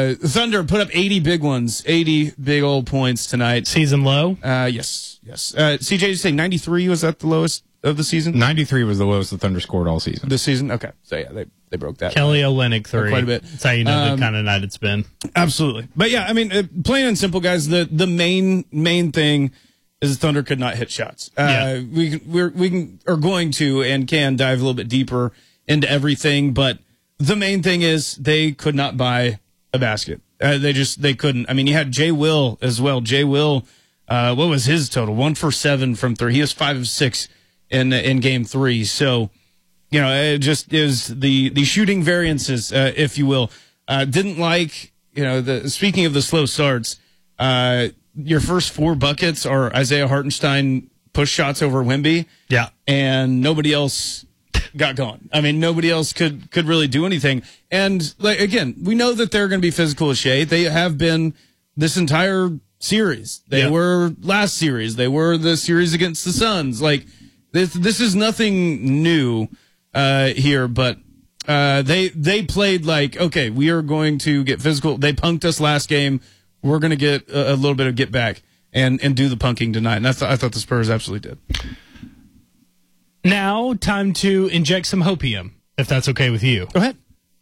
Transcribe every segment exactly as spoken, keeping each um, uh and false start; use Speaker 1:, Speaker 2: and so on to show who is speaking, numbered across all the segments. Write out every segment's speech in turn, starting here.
Speaker 1: Uh, Thunder put up eighty big ones, eighty big old points tonight.
Speaker 2: Season low?
Speaker 1: Uh, yes, yes. Uh, C J, did you say ninety-three? Was that the lowest of the season?
Speaker 3: ninety-three was the lowest the Thunder scored all season.
Speaker 1: This season? Okay. So, yeah, they, they broke that.
Speaker 2: Kelly Olynyk three.
Speaker 1: Quite a bit.
Speaker 2: That's how you know
Speaker 1: Um,
Speaker 2: the kind of night it's been.
Speaker 1: Absolutely. But, yeah, I mean, uh, plain and simple, guys, the, the main main thing is the Thunder could not hit shots. Uh,
Speaker 2: Yeah.
Speaker 1: We can, we're, we can, are going to and can dive a little bit deeper into everything, but the main thing is they could not buy a basket. Uh, they just, they couldn't. I mean, you had Jay Will as well. Jay Will, uh, what was his total? One for seven from three. He was five of six in, in game three. So, you know, it just is the, the shooting variances, uh, if you will. Uh, didn't like, you know, the, speaking of the slow starts, uh, your first four buckets are Isaiah Hartenstein push shots over Wemby.
Speaker 2: Yeah.
Speaker 1: And nobody else got going. I mean, nobody else could could really do anything. And like again, we know that they're going to be physical as Shea. They have been this entire series. They
Speaker 2: Yeah.
Speaker 1: were last series. They were the series against the Suns. Like this, this is nothing new uh, here. But uh, they they played like, okay, we are going to get physical. They punked us last game. We're going to get a, a little bit of get back and and do the punking tonight. And I thought I thought the Spurs absolutely did.
Speaker 2: Now, time to inject some hopium, if that's okay with you.
Speaker 1: Go ahead.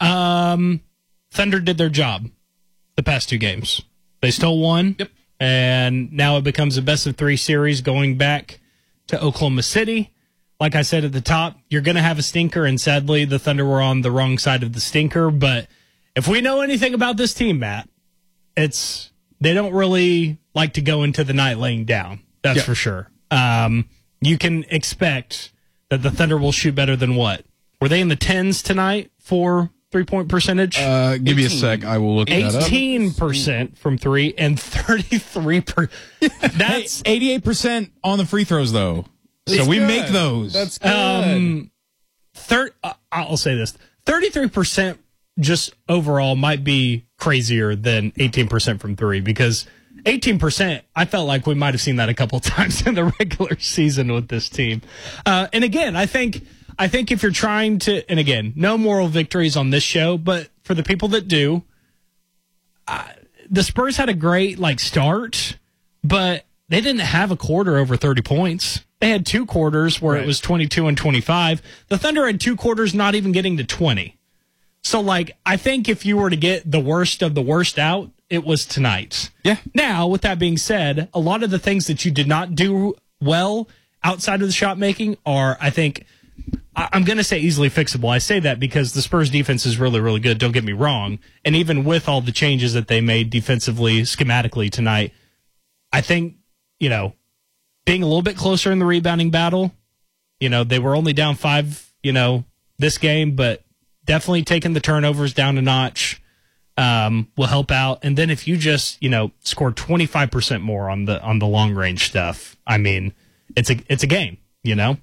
Speaker 2: Um, Thunder did their job the past two games. They stole one.
Speaker 1: Yep.
Speaker 2: And now it becomes a best of three series going back to Oklahoma City. Like I said at the top, you're going to have a stinker, and sadly, the Thunder were on the wrong side of the stinker. But if we know anything about this team, Matt, it's they don't really like to go into the night laying down. That's
Speaker 1: Yeah.
Speaker 2: for sure. Um, you can expect that the Thunder will shoot better than what? Were they in the tens tonight for three-point percentage?
Speaker 3: Uh, give me a sec. I will look that up.
Speaker 2: eighteen percent from three and thirty-three percent. That's
Speaker 3: eighty-eight percent on the free throws, though. So
Speaker 1: That's
Speaker 3: we
Speaker 1: good.
Speaker 3: make those.
Speaker 1: That's good.
Speaker 2: um, thir- uh, I'll say this: thirty-three percent just overall might be crazier than eighteen percent from three, because eighteen percent, I felt like we might have seen that a couple times in the regular season with this team. Uh, and again, I think I think if you're trying to, and again, no moral victories on this show, but for the people that do, uh, the Spurs had a great like start, but they didn't have a quarter over thirty points. They had two quarters where
Speaker 1: Right.
Speaker 2: it was twenty-two and twenty-five. The Thunder had two quarters not even getting to twenty. So, like, I think if you were to get the worst of the worst out, it was tonight.
Speaker 1: Yeah.
Speaker 2: Now, with that being said, a lot of the things that you did not do well outside of the shot making are, I think, I- I'm going to say easily fixable. I say that because the Spurs defense is really, really good. Don't get me wrong. And even with all the changes that they made defensively, schematically tonight, I think, you know, being a little bit closer in the rebounding battle, you know, they were only down five, you know, this game, but definitely taking the turnovers down a notch um, will help out. And then if you just, you know, score twenty-five percent more on the on the long range stuff, I mean, it's a it's a game, you know?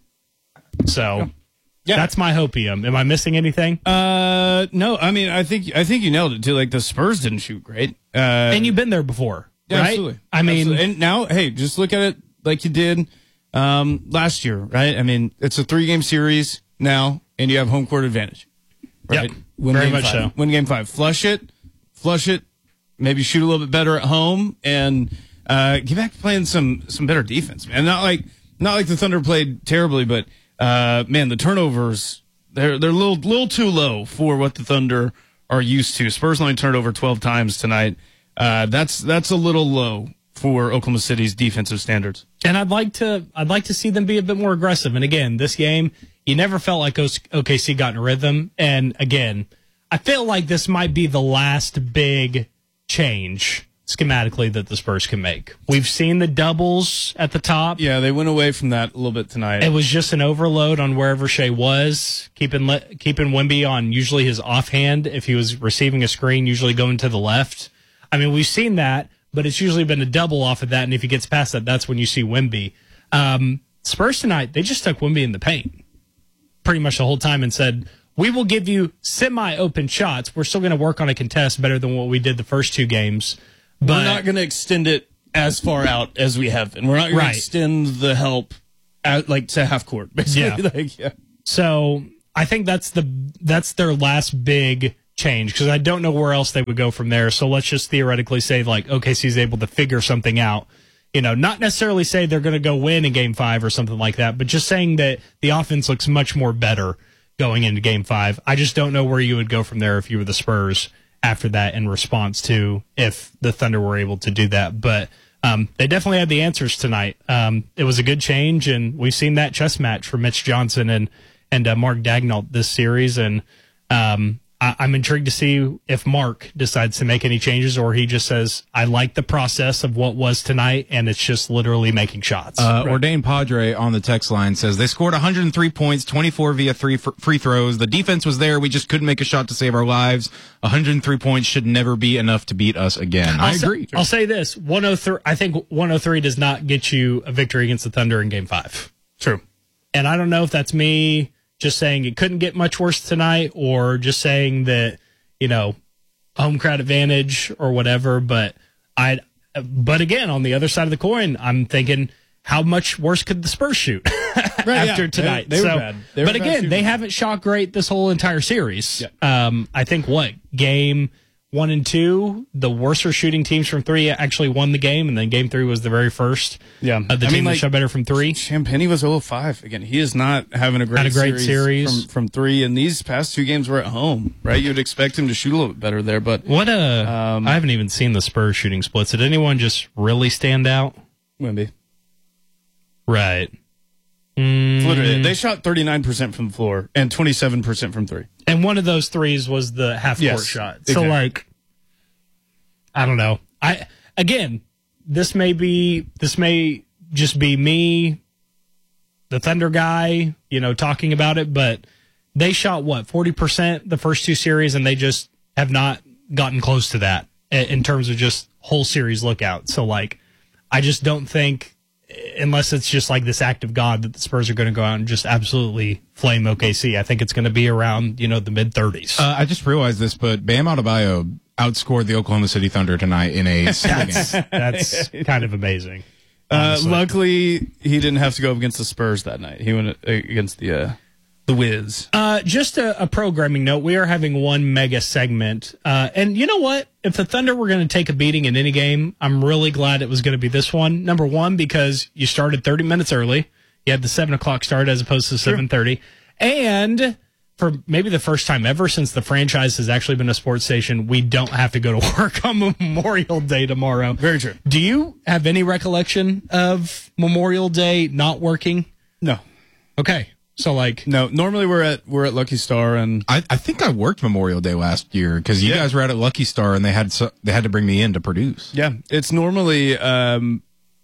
Speaker 2: So
Speaker 1: Yeah.
Speaker 2: that's my hopium. Am I missing anything?
Speaker 1: Uh, no, I mean, I think I think you nailed it too. Like the Spurs didn't shoot great, uh,
Speaker 2: and you've been there before,
Speaker 1: yeah,
Speaker 2: right?
Speaker 1: absolutely.
Speaker 2: I mean,
Speaker 1: Absolutely. And now, hey, just look at it like you did um, last year, right? I mean, it's a three-game series now, and you have home court advantage, right?
Speaker 2: Yep,
Speaker 1: Win
Speaker 2: very
Speaker 1: game
Speaker 2: much
Speaker 1: five.
Speaker 2: so.
Speaker 1: Win game five, flush it, flush it, maybe shoot a little bit better at home, and uh, get back to playing some some better defense, man. Not like not like the Thunder played terribly, but uh, man, the turnovers they're they're a little little too low for what the Thunder are used to. Spurs only turned over twelve times tonight. Uh, that's that's a little low for Oklahoma City's defensive standards.
Speaker 2: And I'd like to I'd like to see them be a bit more aggressive. And again, this game, you never felt like O K C got in a rhythm. And again, I feel like this might be the last big change schematically that the Spurs can make. We've seen the doubles at the top.
Speaker 1: Yeah, they went away from that a little bit tonight.
Speaker 2: It was just an overload on wherever Shea was, keeping le- keeping Wemby on usually his offhand. If he was receiving a screen, usually going to the left. I mean, we've seen that, but it's usually been a double off of that. And if he gets past that, that's when you see Wemby. Um, Spurs tonight, they just stuck Wemby in the paint pretty much the whole time and said, we will give you semi-open shots. We're still going to work on a contest better than what we did the first two games. But
Speaker 1: We're not going to extend it as far out as we have been. We're not going
Speaker 2: Right.
Speaker 1: to extend the help out, like to half court, basically.
Speaker 2: Yeah.
Speaker 1: Like, yeah.
Speaker 2: So I think that's the that's their last big change because I don't know where else they would go from there. So let's just theoretically say like O K C is able to figure something out. You know, not necessarily say they're going to go win in game five or something like that, but just saying that the offense looks much more better going into game five. I just don't know where you would go from there if you were the Spurs after that in response to if the Thunder were able to do that. But um, they definitely had the answers tonight. Um, it was a good change, and we've seen that chess match for Mitch Johnson and, and uh, Mark Daigneault this series. And um, I, I'm intrigued to see if Mark decides to make any changes or he just says, I like the process of what was tonight, and it's just literally making shots.
Speaker 3: Uh, right. Ordained Padre on the text line says they scored one hundred three points, twenty-four via three f- free throws. The defense was there. We just couldn't make a shot to save our lives. one hundred three points should never be enough to beat us again.
Speaker 2: I'll
Speaker 3: I agree.
Speaker 2: Say, I'll say this. one oh three, I think one oh three does not get you a victory against the Thunder in game five.
Speaker 1: True.
Speaker 2: And I don't know if that's me just saying it couldn't get much worse tonight or just saying that, you know, home crowd advantage or whatever. But I, but again, on the other side of the coin, I'm thinking, how much worse could the Spurs shoot
Speaker 1: right,
Speaker 2: after
Speaker 1: yeah.
Speaker 2: tonight?
Speaker 1: They, they
Speaker 2: so,
Speaker 1: were bad. They were
Speaker 2: but
Speaker 1: bad
Speaker 2: again,
Speaker 1: shooting.
Speaker 2: they haven't shot great this whole entire series.
Speaker 1: Yeah.
Speaker 2: Um, I think what game one and two, the worser shooting teams from three actually won the game, and then game three was the very first.
Speaker 1: Yeah.
Speaker 2: of the
Speaker 1: I
Speaker 2: team
Speaker 1: mean,
Speaker 2: that
Speaker 1: like,
Speaker 2: shot better from three.
Speaker 1: Champagne was oh five. Again, he is not having a great,
Speaker 2: Had a great
Speaker 1: series,
Speaker 2: series.
Speaker 1: From, from three, and these past two games were at home, right? You'd expect him to shoot a little bit better there, but
Speaker 2: What uh
Speaker 1: Um,
Speaker 2: I haven't even seen the Spurs shooting splits. Did anyone just really stand out?
Speaker 1: Wemby.
Speaker 2: Right. Mm,
Speaker 1: Literally, they shot thirty-nine percent from the floor and twenty-seven percent from three.
Speaker 2: and one of those threes was the half court
Speaker 1: Yes,
Speaker 2: shot.
Speaker 1: exactly.
Speaker 2: So like I don't know. I again, this may be this may just be me, the Thunder guy, you know, talking about it, but they shot what, forty percent the first two series, and they just have not gotten close to that in terms of just whole series lookout. So like I just don't think, unless it's just like this act of God, that the Spurs are going to go out and just absolutely flame O K C. I think it's going to be around, you know, the mid thirties.
Speaker 3: Uh, I just realized this, but Bam Adebayo outscored the Oklahoma City Thunder tonight in a single game.
Speaker 2: That's kind of amazing.
Speaker 1: Uh,
Speaker 2: honestly.
Speaker 1: luckily, he didn't have to go up against the Spurs that night. He went against the uh, the Wiz.
Speaker 2: Uh, just a, a programming note. We are having one mega segment. Uh, and you know what? If the Thunder were going to take a beating in any game, I'm really glad it was going to be this one. Number one, because you started thirty minutes early. You had the seven o'clock start as opposed to seven thirty. And for maybe the first time ever since the franchise has actually been a sports station, we don't have to go to work on Memorial Day tomorrow.
Speaker 1: Very true.
Speaker 2: Do you have any recollection of Memorial Day not working?
Speaker 1: No,
Speaker 2: Okay. So like,
Speaker 1: no. Normally, we're at we're at Lucky Star, and
Speaker 3: I, I think I worked Memorial Day last year because you
Speaker 1: Yeah.
Speaker 3: guys were out at Lucky Star and they had so, they had to bring me in to produce.
Speaker 1: yeah, it's normally. Um,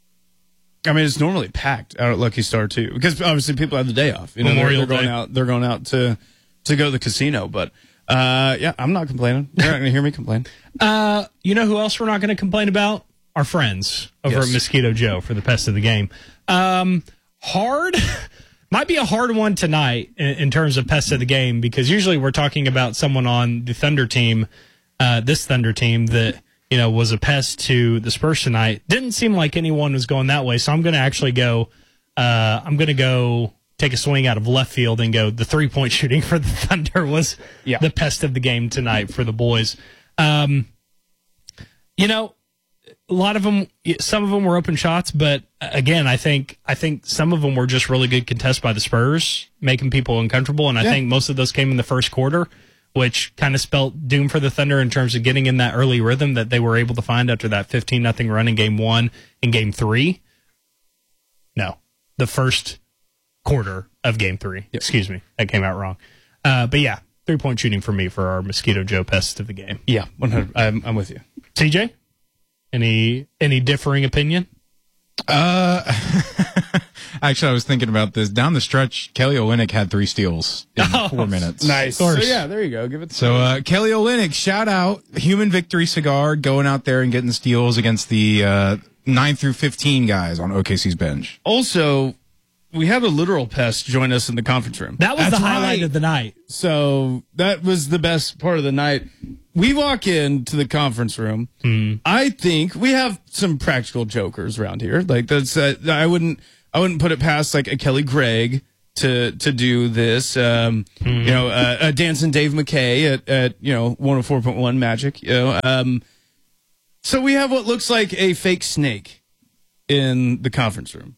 Speaker 1: I mean, it's normally packed out at Lucky Star too, because obviously people have the day off. You know, they're,
Speaker 2: Memorial
Speaker 1: they're going
Speaker 2: Day.
Speaker 1: out. They're going out to to go to the casino. But uh, yeah, I'm not complaining. You're not going to hear me complain.
Speaker 2: Uh, you know who else we're not going to complain about? Our friends over
Speaker 1: Yes.
Speaker 2: at Mosquito Joe for the pest of the game. Um, hard might be a hard one tonight in, in terms of pest of the game because usually we're talking about someone on the Thunder team, uh, this Thunder team that you know was a pest to the Spurs tonight. Didn't seem like anyone was going that way, so I'm going to actually go. Uh, I'm going to go take a swing out of left field and go. The three point shooting for the Thunder was
Speaker 1: Yeah.
Speaker 2: the pest of the game tonight for the boys. Um, you know, a lot of them, some of them were open shots, but again, I think I think some of them were just really good contests by the Spurs, making people uncomfortable. And I
Speaker 1: Yeah.
Speaker 2: think most of those came in the first quarter, which kind of spelt doom for the Thunder in terms of getting in that early rhythm that they were able to find after that fifteen nothing run in game one and game three. No, the first quarter of game three. Excuse me, that came out wrong. Uh, but yeah, three point shooting for me for our Mosquito Joe pest of the game.
Speaker 1: Yeah, one hundred. I'm, I'm with you.
Speaker 2: T J, any any differing opinion?
Speaker 3: Uh, actually, I was thinking about this. Down the stretch, Kelly Olynyk had three steals in
Speaker 2: Oh,
Speaker 3: four minutes.
Speaker 1: Nice.
Speaker 2: Of course.
Speaker 1: So yeah, there you go. Give it.
Speaker 3: So uh, Kelly Olynyk, shout out, Human Victory Cigar, going out there and getting steals against the uh, nine through fifteen guys on O K C's bench.
Speaker 1: Also, we had a literal pest join us in the conference room.
Speaker 2: That was
Speaker 1: That's
Speaker 2: the highlight
Speaker 1: right.
Speaker 2: of the night.
Speaker 1: So that was the best part of the night. We walk into the conference room. I think we have some practical jokers around here. Like that's, uh, I wouldn't, I wouldn't put it past like a Kelly Gregg to to do this. Um, mm-hmm. You know, uh, uh, dancing Dave McKay at, at you know one oh four point one Magic. You know, um, so we have what looks like a fake snake in the conference room,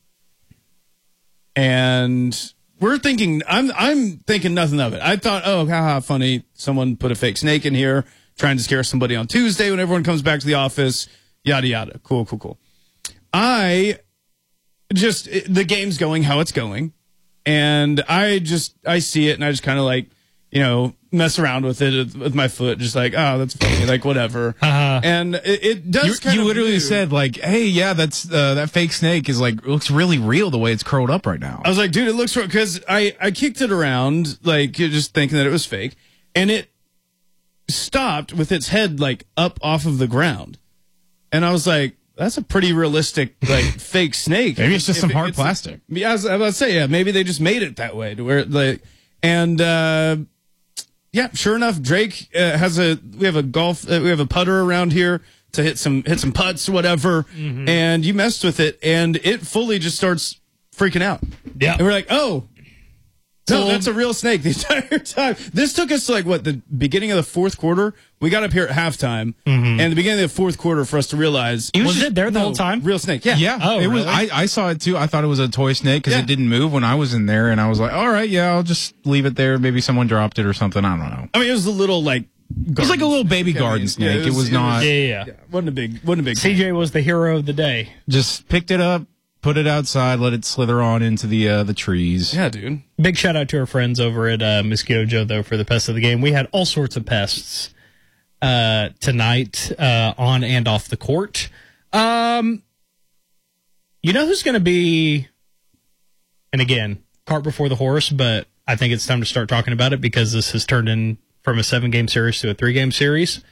Speaker 1: and we're thinking. I'm I'm thinking nothing of it. I thought, oh, haha, funny. Someone put a fake snake in here, trying to scare somebody on Tuesday when everyone comes back to the office. Yada yada. Cool, cool, cool. I just the game's going how it's going. And I just, I see it and I just kind of like, you know, mess around with it with my foot, just like, oh, that's funny, like whatever. Uh-huh. And it, it does
Speaker 3: you,
Speaker 1: kind
Speaker 3: you
Speaker 1: of
Speaker 3: literally
Speaker 1: move.
Speaker 3: said like, hey, yeah, that's, uh, that fake snake is like, looks really real the way it's curled up right now.
Speaker 1: I was like, dude, it looks real. Cause I, I kicked it around, like just thinking that it was fake. And it stopped with its head like up off of the ground. And I was like, that's a pretty realistic, like, fake snake.
Speaker 3: Maybe it's just
Speaker 1: if
Speaker 3: some
Speaker 1: it,
Speaker 3: hard
Speaker 1: it's,
Speaker 3: plastic.
Speaker 1: Yeah, I was about to say, yeah, maybe they just made it that way to where, like, and, uh, yeah, sure enough, Drake uh, has a, we have a golf, uh, we have a putter around here to hit some, hit some putts, whatever, mm-hmm. and you messed with it, and it fully just starts freaking out.
Speaker 2: Yeah.
Speaker 1: And we're like, oh, no, that's a real snake the entire time. This took us to like what the beginning of the fourth quarter. We got up here at halftime, mm-hmm. and the beginning of the fourth quarter for us to realize
Speaker 2: was, was it there the no, whole time?
Speaker 1: Real snake, yeah,
Speaker 3: yeah.
Speaker 2: Oh,
Speaker 3: it
Speaker 2: really?
Speaker 3: was. I, I saw it too. I thought it was a toy snake because yeah. it didn't move when I was in there, and I was like, all right, yeah, I'll just leave it there. Maybe someone dropped it or something. I don't know.
Speaker 1: I mean, it was a little like
Speaker 3: it was like a little baby garden I mean, snake. Yeah, it, was, it was not.
Speaker 2: Yeah, yeah,
Speaker 1: yeah. wasn't a big, wasn't a big.
Speaker 2: C J was the hero of the day.
Speaker 3: Just picked it up. Put it outside, let it slither on into the uh, the trees.
Speaker 1: Yeah, dude.
Speaker 2: Big shout out to our friends over at uh, Mosquito Joe, though, for the pest of the game. We had all sorts of pests uh, tonight, uh, on and off the court. Um, you know who's going to be, and again, cart before the horse, but I think it's time to start talking about it because this has turned in from a seven-game series to a three-game series.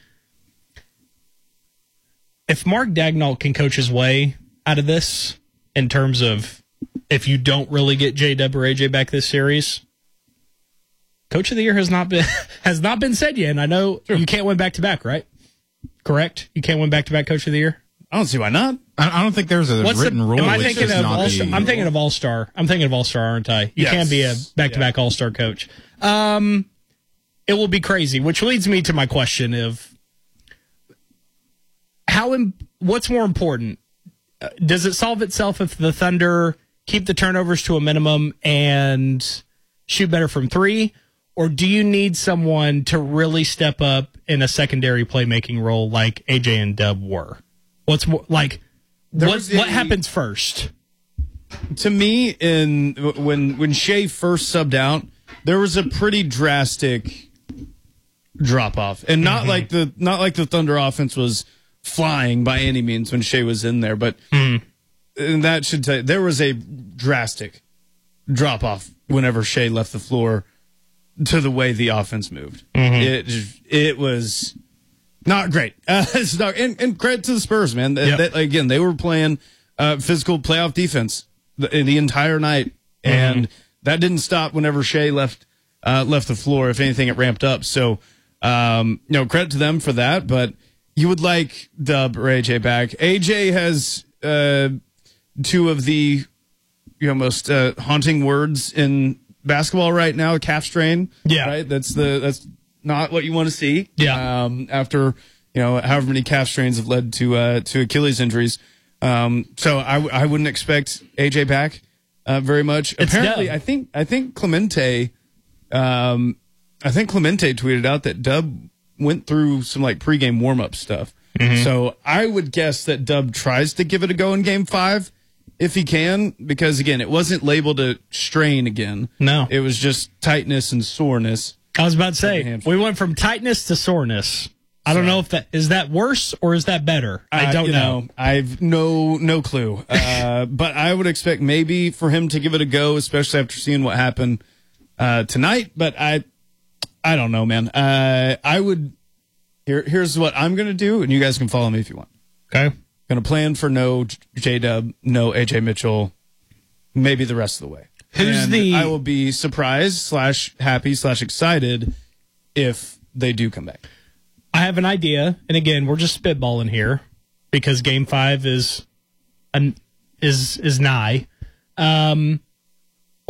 Speaker 2: If Mark Daigneault can coach his way out of this, in terms of if you don't really get J-Dub or A J back this series, Coach of the Year has not been has not been said yet. And I know sure. you can't win back to back, right? Correct? You can't win back to back Coach of the Year?
Speaker 1: I don't see why not.
Speaker 3: I, I don't think there's a
Speaker 2: What's
Speaker 3: written
Speaker 2: the,
Speaker 3: rule.
Speaker 2: Am I thinking of all
Speaker 3: be,
Speaker 2: I'm thinking of All Star. I'm thinking of All Star, aren't I? You yes. can't be a back to back All Star coach. Um, it will be crazy, which leads me to my question of how. Im- what's more important? Does it solve itself if the Thunder keep the turnovers to a minimum and shoot better from three? Or do you need someone to really step up in a secondary playmaking role like A J and Dub were? What's more, like, what, a, what happens first?
Speaker 1: To me, in when when Shea first subbed out, there was a pretty drastic drop off. And not mm-hmm. like the not like the Thunder offense was flying by any means when Shea was in there, but mm. and that should tell you, there was a drastic drop off whenever Shea left the floor to the way the offense moved. Mm-hmm. It it was not great. Uh, it's not, and, and credit to the Spurs, man. Yep. That, again, they were playing uh, physical playoff defense the, the entire night, mm-hmm. and that didn't stop whenever Shea left uh, left the floor. If anything, it ramped up. So, um, you know, credit to them for that, but. You would like Dub or A J back. A J has uh, two of the you know most uh, haunting words in basketball right now. Calf strain.
Speaker 2: Yeah,
Speaker 1: right. That's the that's not what you want to see.
Speaker 2: Yeah.
Speaker 1: Um, after you know however many calf strains have led to uh, to Achilles injuries. Um, so I I wouldn't expect A J back uh, very much.
Speaker 2: It's
Speaker 1: Apparently,
Speaker 2: Dub.
Speaker 1: I think I think Clemente, um, I think Clemente tweeted out that Dub went through some like pregame warm up stuff. Mm-hmm. So I would guess that Dub tries to give it a go in game five if he can, because again, it wasn't labeled a strain again.
Speaker 2: No,
Speaker 1: it was just tightness and soreness.
Speaker 2: I was about to say we went from tightness to soreness. I don't know if that is that worse or is that better. I
Speaker 1: uh,
Speaker 2: don't
Speaker 1: you
Speaker 2: know.
Speaker 1: know. I've no no clue. Uh, but I would expect maybe for him to give it a go, especially after seeing what happened uh, tonight. But I. I don't know, man. Uh, I would. Here, here's what I'm gonna do, and you guys can follow me if you want.
Speaker 2: Okay.
Speaker 1: Gonna plan for no J Dub, no A J Mitchell, maybe the rest of the way.
Speaker 2: Who's
Speaker 1: and
Speaker 2: the?
Speaker 1: I will be surprised slash happy slash excited if they do come back.
Speaker 2: I have an idea, and again, we're just spitballing here because Game Five is, an, is is nigh. Um,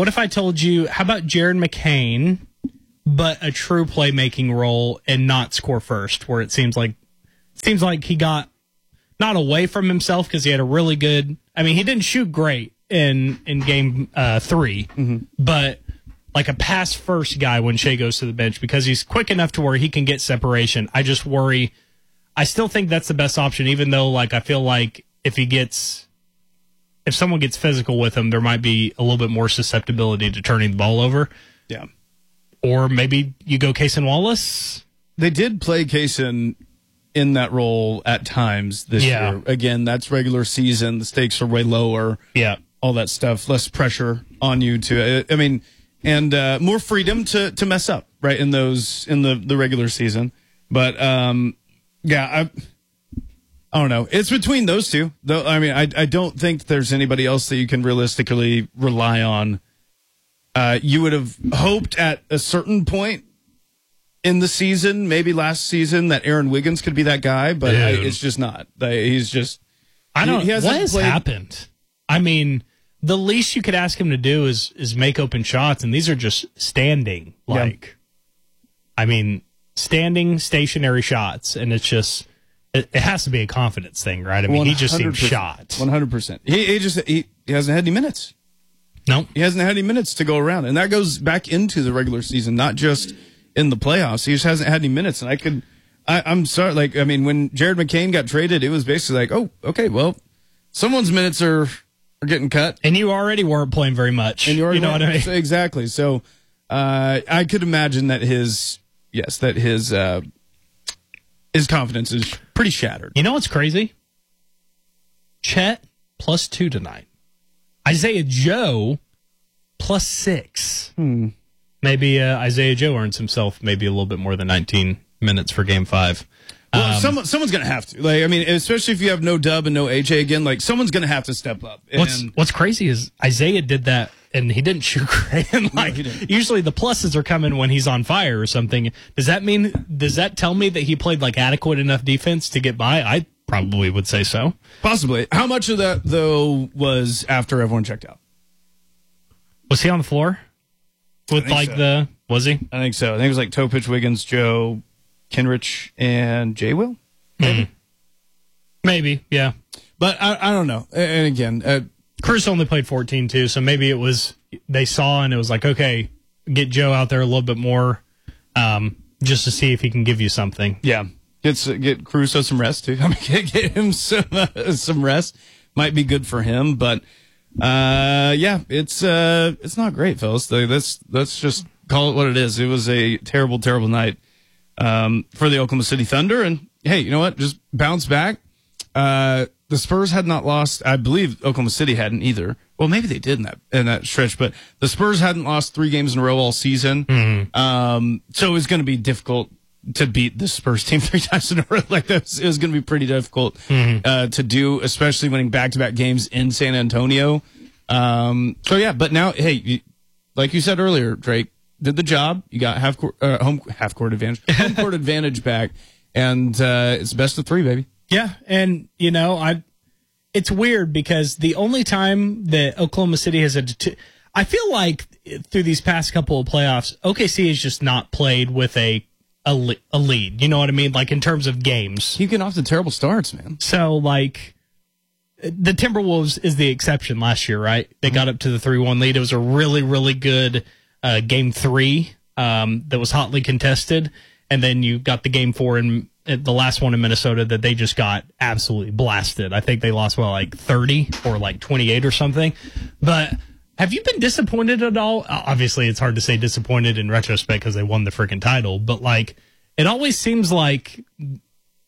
Speaker 2: What if I told you, how about Jared McCain, but a true playmaking role and not score first, where it seems like seems like he got not away from himself because he had a really good. I mean, he didn't shoot great in in game uh, three, mm-hmm. but like a pass first guy when Shea goes to the bench because he's quick enough to where he can get separation. I just worry. I still think that's the best option, even though like I feel like if he gets. If someone gets physical with him, there might be a little bit more susceptibility to turning the ball over.
Speaker 1: Yeah.
Speaker 2: Or maybe you go Cason Wallace.
Speaker 1: They did play Cason in that role at times this
Speaker 2: yeah.
Speaker 1: year. Again, that's regular season. The stakes are way lower.
Speaker 2: Yeah.
Speaker 1: All that stuff. Less pressure on you to, I mean, and uh, more freedom to, to mess up, right, in those, in the, the regular season. But, um, yeah, I... I don't know. It's between those two, though. I mean, I I don't think there's anybody else that you can realistically rely on. Uh, you would have hoped at a certain point in the season, maybe last season, that Aaron Wiggins could be that guy, but I, it's just not. He's just.
Speaker 2: I don't.
Speaker 1: He, he
Speaker 2: what has
Speaker 1: played.
Speaker 2: happened? I mean, the least you could ask him to do is is make open shots, and these are just standing. Like, yeah. I mean, standing stationary shots, and it's just. It, it has to be a confidence thing, right? I mean, he just seems shot.
Speaker 1: one hundred percent. He, he just he, he hasn't had any minutes.
Speaker 2: No.
Speaker 1: He hasn't had any minutes to go around. And that goes back into the regular season, not just in the playoffs. He just hasn't had any minutes. And I could, I, I'm sorry, like, I mean, when Jared McCain got traded, it was basically like, oh, okay, well, someone's minutes are, are getting cut.
Speaker 2: And you already weren't playing very much.
Speaker 1: And you, already
Speaker 2: you know what I mean?
Speaker 1: Exactly. So uh, I could imagine that his, yes, that his, uh, his confidence is pretty shattered.
Speaker 2: You know what's crazy? Chet plus two tonight. Isaiah Joe plus six.
Speaker 1: Hmm.
Speaker 2: Maybe uh, Isaiah Joe earns himself maybe a little bit more than nineteen minutes for game five.
Speaker 1: Well,
Speaker 2: um,
Speaker 1: someone, someone's going to have to. Like, I mean, especially if you have no Dub and no A J again, like, someone's going to have to step up. And
Speaker 2: what's What's crazy is Isaiah did that, and he didn't shoot great. And like,
Speaker 1: no,
Speaker 2: usually the pluses are coming when he's on fire or something. Does that mean? Does that tell me that he played like adequate enough defense to get by? I probably would say so.
Speaker 1: Possibly. How much of that though was after everyone checked out?
Speaker 2: Was he on the floor with like
Speaker 1: so.
Speaker 2: the? Was he?
Speaker 1: I think so. I think it was like Topich, Wiggins, Joe, Kenrich, and Jay Will. Maybe.
Speaker 2: Mm-hmm. Maybe, yeah.
Speaker 1: But I, I don't know. And again, uh,
Speaker 2: Cruz only played fourteen too, so maybe it was they saw and it was like, okay, get Joe out there a little bit more, um, just to see if he can give you something.
Speaker 1: Yeah, get get Caruso some rest too. I mean, get, get him some uh, some rest might be good for him. But uh, yeah, it's uh, it's not great, fellas. Like, let's let's just call it what it is. It was a terrible, terrible night um, for the Oklahoma City Thunder. And hey, you know what? Just bounce back. Uh, the Spurs had not lost. I believe Oklahoma City hadn't either. Well, maybe they did in that in that stretch, but the Spurs hadn't lost three games in a row all season.
Speaker 2: Mm-hmm.
Speaker 1: Um, so it was going to be difficult to beat the Spurs team three times in a row. Like that, was, it was going to be pretty difficult
Speaker 2: mm-hmm.
Speaker 1: uh, to do, especially winning back to back games in San Antonio. Um, so yeah, but now, hey, you, like you said earlier, Drake did the job. You got half court, uh, home half court advantage, home court advantage back, and uh, it's best of three, baby.
Speaker 2: Yeah, and you know, I it's weird because the only time that Oklahoma City has a t- I feel like through these past couple of playoffs, O K C has just not played with a a, a lead. You know what I mean? Like in terms of games.
Speaker 1: You get off to terrible starts, man.
Speaker 2: So like the Timberwolves is the exception last year, right? They mm-hmm. got up to the three one lead. It was a really, really good uh, game three um, that was hotly contested. And then you got the game four in the last one in Minnesota that they just got absolutely blasted. I think they lost, well, like thirty or like twenty-eight or something. But have you been disappointed at all? Obviously, it's hard to say disappointed in retrospect because they won the freaking title. But, like, it always seems like, and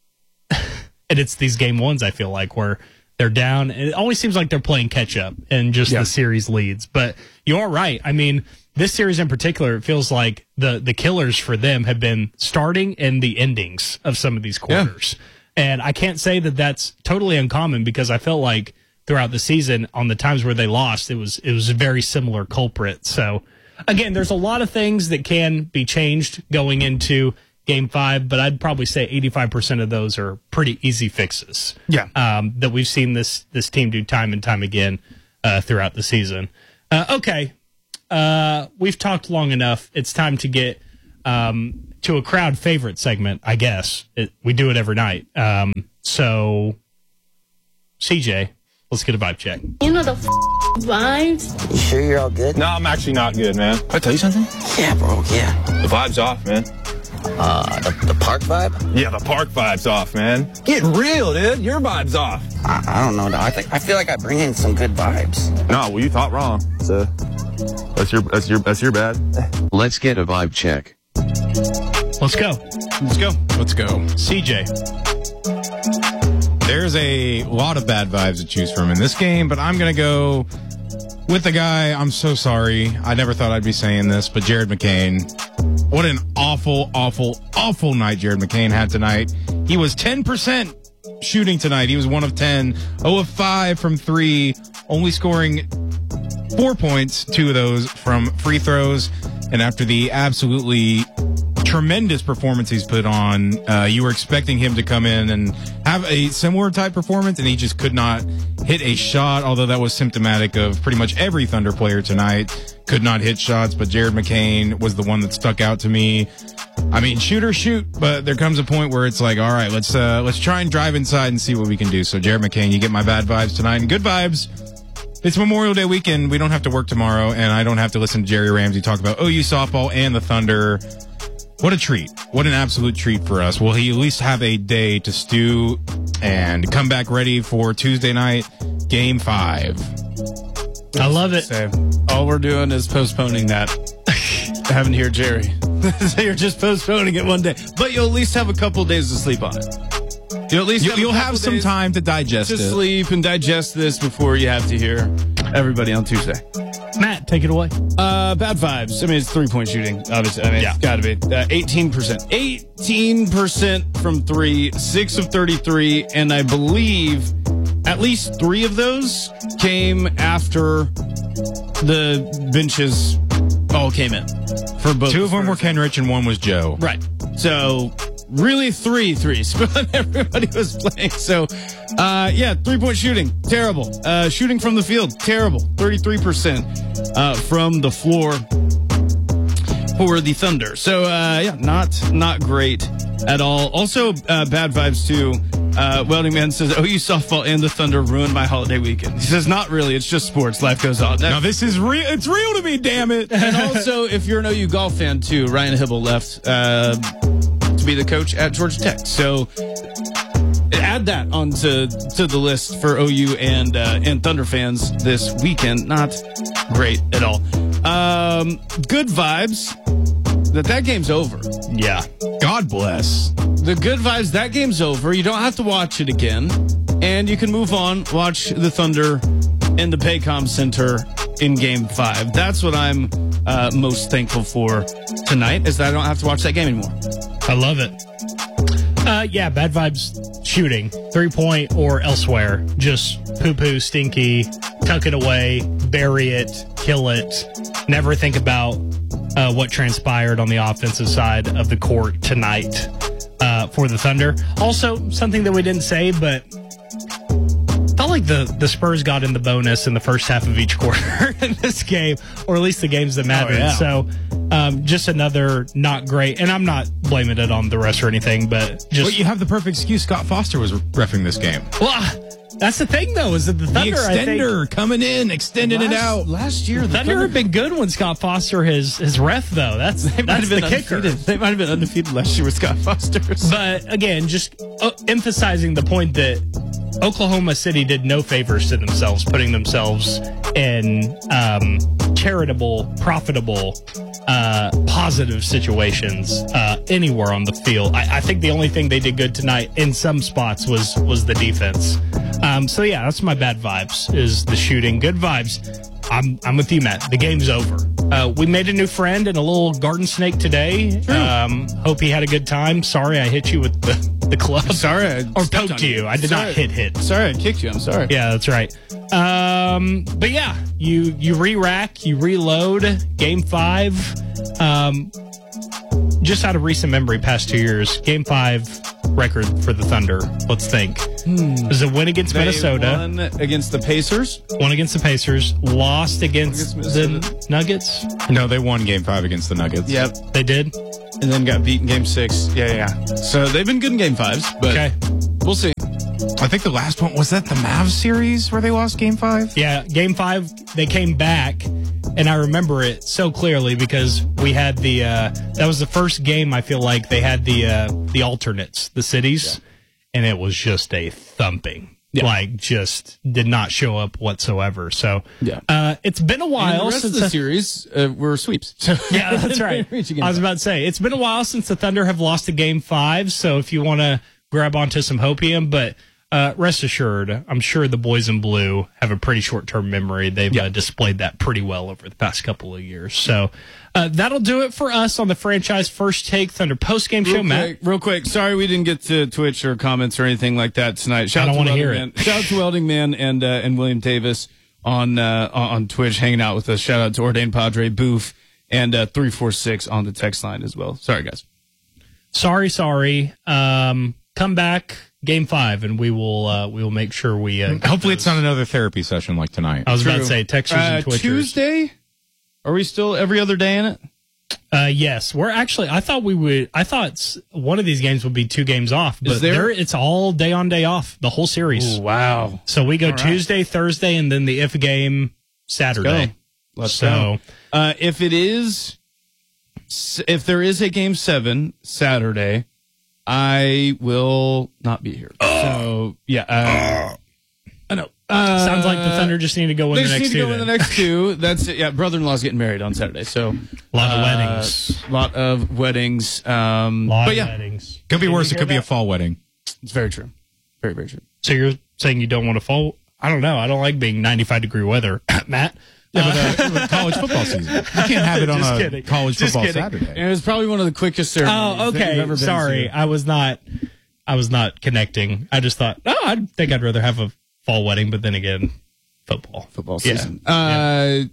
Speaker 2: it's these game ones, I feel like, where they're down. It always seems like they're playing catch up and just yeah. the series leads. But you are right. I mean, this series in particular, it feels like the, the killers for them have been starting and the endings of some of these quarters. Yeah. And I can't say that that's totally uncommon because I felt like throughout the season on the times where they lost, it was, it was a very similar culprit. So again, there's a lot of things that can be changed going into game five, but I'd probably say eighty-five percent of those are pretty easy fixes.
Speaker 1: Yeah.
Speaker 2: Um, that we've seen this, this team do time and time again, uh, throughout the season. Uh, okay. uh, we've talked long enough. It's time to get um, to a crowd favorite segment, I guess. It, we do it every night. Um, so, C J, let's get a vibe check.
Speaker 4: You know the f- vibes?
Speaker 5: You sure you're all good?
Speaker 6: No, I'm actually not good, man. Can I tell you something?
Speaker 5: Yeah, bro, yeah.
Speaker 6: The vibe's off, man.
Speaker 5: Uh, the, the park vibe?
Speaker 6: Yeah, the park vibe's off, man. Get real, dude. Your vibe's off.
Speaker 5: I, I don't know. I think I feel like I bring in some good vibes.
Speaker 6: No, well, you thought wrong. So that's your that's your that's your bad.
Speaker 7: Let's get a vibe check.
Speaker 2: Let's go.
Speaker 1: Let's go.
Speaker 3: Let's go.
Speaker 2: C J.
Speaker 3: There's a lot of bad vibes to choose from in this game, but I'm going to go with the guy. I'm so sorry. I never thought I'd be saying this, but Jared McCain. What an awful, awful, awful night Jared McCain had tonight. He was ten percent shooting tonight. He was one of ten, zero of five from three, only scoring four points, two of those from free throws. And after the absolutely tremendous performance he's put on, uh, you were expecting him to come in and have a similar type performance, and he just could not hit a shot, although that was symptomatic of pretty much every Thunder player tonight. Could not hit shots, but Jared McCain was the one that stuck out to me. I mean, shoot or shoot, but there comes a point where it's like, all right, let's uh, let's try and drive inside and see what we can do. So, Jared McCain, you get my bad vibes tonight, and good vibes. It's Memorial Day weekend. We don't have to work tomorrow, and I don't have to listen to Jerry Ramsey talk about O U softball and the Thunder. What a treat. What an absolute treat for us. Will he at least have a day to stew and come back ready for Tuesday night, game five?
Speaker 2: I love it.
Speaker 1: So, all we're doing is postponing that. Having to hear Jerry. So you're just postponing it one day. But you'll at least have a couple days to sleep on it. You'll at least
Speaker 3: You,
Speaker 1: have,
Speaker 3: you'll
Speaker 1: a
Speaker 3: have
Speaker 1: couple
Speaker 3: some
Speaker 1: days
Speaker 3: time to digest
Speaker 1: to
Speaker 3: it.
Speaker 1: sleep and digest this before you have to hear everybody on Tuesday.
Speaker 2: Matt, take it away.
Speaker 1: Uh, bad vibes. I mean, it's three-point shooting, obviously. I mean,
Speaker 2: Yeah.
Speaker 1: it's got to be. Uh, eighteen percent. eighteen percent from three, six of thirty-three, and I believe at least three of those came after the benches all came in for both.
Speaker 3: Two of them were Kenrich and one was Joe.
Speaker 1: Right. So, really three threes when everybody was playing. So, uh, yeah, three-point shooting, terrible. Uh, shooting from the field, terrible. thirty-three percent uh, from the floor for the Thunder. So, uh, yeah, not not great at all. Also, uh, bad vibes, too. Uh, Welding Man says, O U softball and the Thunder ruined my holiday weekend. He says, not really. It's just sports. Life goes on.
Speaker 3: Now, this is real. It's real to me, damn it.
Speaker 1: And also, if you're an O U golf fan, too, Ryan Hibble left uh, to be the coach at Georgia Tech. So add that onto to the list for O U and uh, and Thunder fans this weekend. Not great at all. Um, good vibes that that game's over.
Speaker 2: Yeah.
Speaker 3: God bless.
Speaker 1: The good vibes, that game's over. You don't have to watch it again. And you can move on, watch the Thunder in the Paycom Center in game five. That's what I'm uh, most thankful for tonight, is that I don't have to watch that game anymore.
Speaker 2: I love it. Uh, yeah, bad vibes shooting. Three point or elsewhere. Just poo poo, stinky, tuck it away, bury it, kill it. Never think about uh, what transpired on the offensive side of the court tonight uh, for the Thunder. Also, something that we didn't say, but felt like the, the Spurs got in the bonus in the first half of each quarter in this game, or at least the games that mattered.
Speaker 1: Oh, yeah.
Speaker 2: So um, just another not great, and I'm not blaming it on the rest or anything, but just...
Speaker 3: Well, you have the perfect excuse. Scott Foster was reffing this game.
Speaker 2: Well, that's the thing, though, is that the
Speaker 3: The
Speaker 2: Thunder, I think...
Speaker 3: extender coming in, extending it out.
Speaker 1: Last year, the
Speaker 2: Thunder have been good when Scott Foster has his ref, though. That's,
Speaker 1: They might
Speaker 2: that's
Speaker 1: have been
Speaker 2: the kicker.
Speaker 1: undefeated. They might have been undefeated last year with Scott Foster.
Speaker 2: But again, just uh, emphasizing the point that Oklahoma City did no favors to themselves, putting themselves in um, charitable, profitable, uh, positive situations uh, anywhere on the field. I, I think the only thing they did good tonight in some spots was was the defense. Um, so yeah, that's my bad vibes, is the shooting. Good vibes. I'm I'm with you, Matt. The game's over. Uh, we made a new friend and a little garden snake today. Um, hope he had a good time. Sorry I hit you with the, the club.
Speaker 1: Sorry, I
Speaker 2: Or
Speaker 1: stepped on
Speaker 2: poked you. I did
Speaker 1: Sorry.
Speaker 2: not hit hit.
Speaker 1: Sorry, I kicked you. I'm sorry.
Speaker 2: Yeah, that's right. Um, but yeah, you you re-rack, you reload. Game five. Um, just out of recent memory, past two years, game five record for the Thunder? Let's think. Hmm. It was a win against
Speaker 1: They
Speaker 2: Minnesota.
Speaker 1: won against the Pacers.
Speaker 2: Won against the Pacers. Lost against,
Speaker 1: Against
Speaker 2: the Nuggets.
Speaker 3: No, they won game five against the Nuggets.
Speaker 1: Yep.
Speaker 2: They did?
Speaker 1: And then got beat in game six. Yeah, yeah, yeah. So they've been good in game fives, but
Speaker 2: Okay.
Speaker 1: we'll see.
Speaker 3: I think the last one, was that the Mavs series where they lost game five?
Speaker 2: Yeah, game five, they came back, and I remember it so clearly because we had the, uh, that was the first game I feel like they had the, uh, the alternates, the cities, yeah. and it was just a thumping. Yeah. Like, just did not show up whatsoever. So,
Speaker 1: yeah.
Speaker 2: uh, it's been a while
Speaker 1: and the rest
Speaker 2: since
Speaker 1: of the
Speaker 2: a,
Speaker 1: series uh, were sweeps. So
Speaker 2: yeah, that's right. I was about to say, it's been a while since the Thunder have lost a game five. So if you want to grab onto some hopium, but uh, rest assured, I'm sure the boys in blue have a pretty short term memory. They've yeah. uh, displayed that pretty well over the past couple of years. So uh, that'll do it for us on the Franchise First Take Thunder post game show.
Speaker 1: Quick,
Speaker 2: Matt,
Speaker 1: real quick, sorry we didn't get to Twitch or comments or anything like that tonight. Shout
Speaker 2: I don't
Speaker 1: out to
Speaker 2: want to hear
Speaker 1: Man.
Speaker 2: it.
Speaker 1: Shout out to Welding Man and uh, and William Davis on uh, on Twitch hanging out with us. Shout out to Ordained Padre Boof and uh, three four six on the text line as well. Sorry guys.
Speaker 2: Sorry, sorry. Um, come back. Game five, and we will uh, we will make sure we. Uh,
Speaker 3: Hopefully, it's not another therapy session like tonight.
Speaker 2: I was
Speaker 1: True.
Speaker 2: about to say Texters
Speaker 1: uh,
Speaker 2: and Twitchers.
Speaker 1: Tuesday? Are we still every other day in it?
Speaker 2: Uh, yes, we're actually. I thought we would. I thought one of these games would be two games off, but
Speaker 1: there?
Speaker 2: there it's all day on day off the whole series.
Speaker 1: Ooh, wow!
Speaker 2: So we go
Speaker 1: all
Speaker 2: Tuesday, right. Thursday, and then the if game Saturday.
Speaker 1: Let's
Speaker 2: so,
Speaker 1: go. Uh, if it is, if there is a game seven Saturday, I will not be here. So yeah, uh, I know. Uh,
Speaker 2: sounds like the Thunder just need to go win
Speaker 1: they
Speaker 2: the
Speaker 1: just
Speaker 2: next
Speaker 1: need to
Speaker 2: two.
Speaker 1: go win the next two. That's it. Yeah, brother-in-law's getting married on Saturday, so
Speaker 2: a lot of
Speaker 1: uh,
Speaker 2: weddings.
Speaker 1: A lot of weddings. Um,
Speaker 2: lot
Speaker 1: but
Speaker 2: of
Speaker 1: yeah,
Speaker 2: weddings.
Speaker 3: Could be worse. It could
Speaker 2: that?
Speaker 3: be a fall wedding.
Speaker 1: It's very true. Very very true.
Speaker 2: So you're saying you don't want to fall? I don't know. I don't like being ninety-five degree weather, Matt.
Speaker 3: Yeah, but, uh, with college football season. You can't have it on
Speaker 2: Just
Speaker 3: a
Speaker 2: kidding.
Speaker 3: college
Speaker 2: Just
Speaker 3: football
Speaker 2: kidding.
Speaker 3: Saturday.
Speaker 1: And it was probably one of the quickest ceremonies.
Speaker 2: Oh,
Speaker 1: that you've
Speaker 2: okay.
Speaker 1: ever been
Speaker 2: Sorry,
Speaker 1: to.
Speaker 2: I was not. I was not connecting. I just thought, oh, I think I'd rather have a fall wedding, but then again, football,
Speaker 1: football
Speaker 2: yeah.
Speaker 1: season. Uh,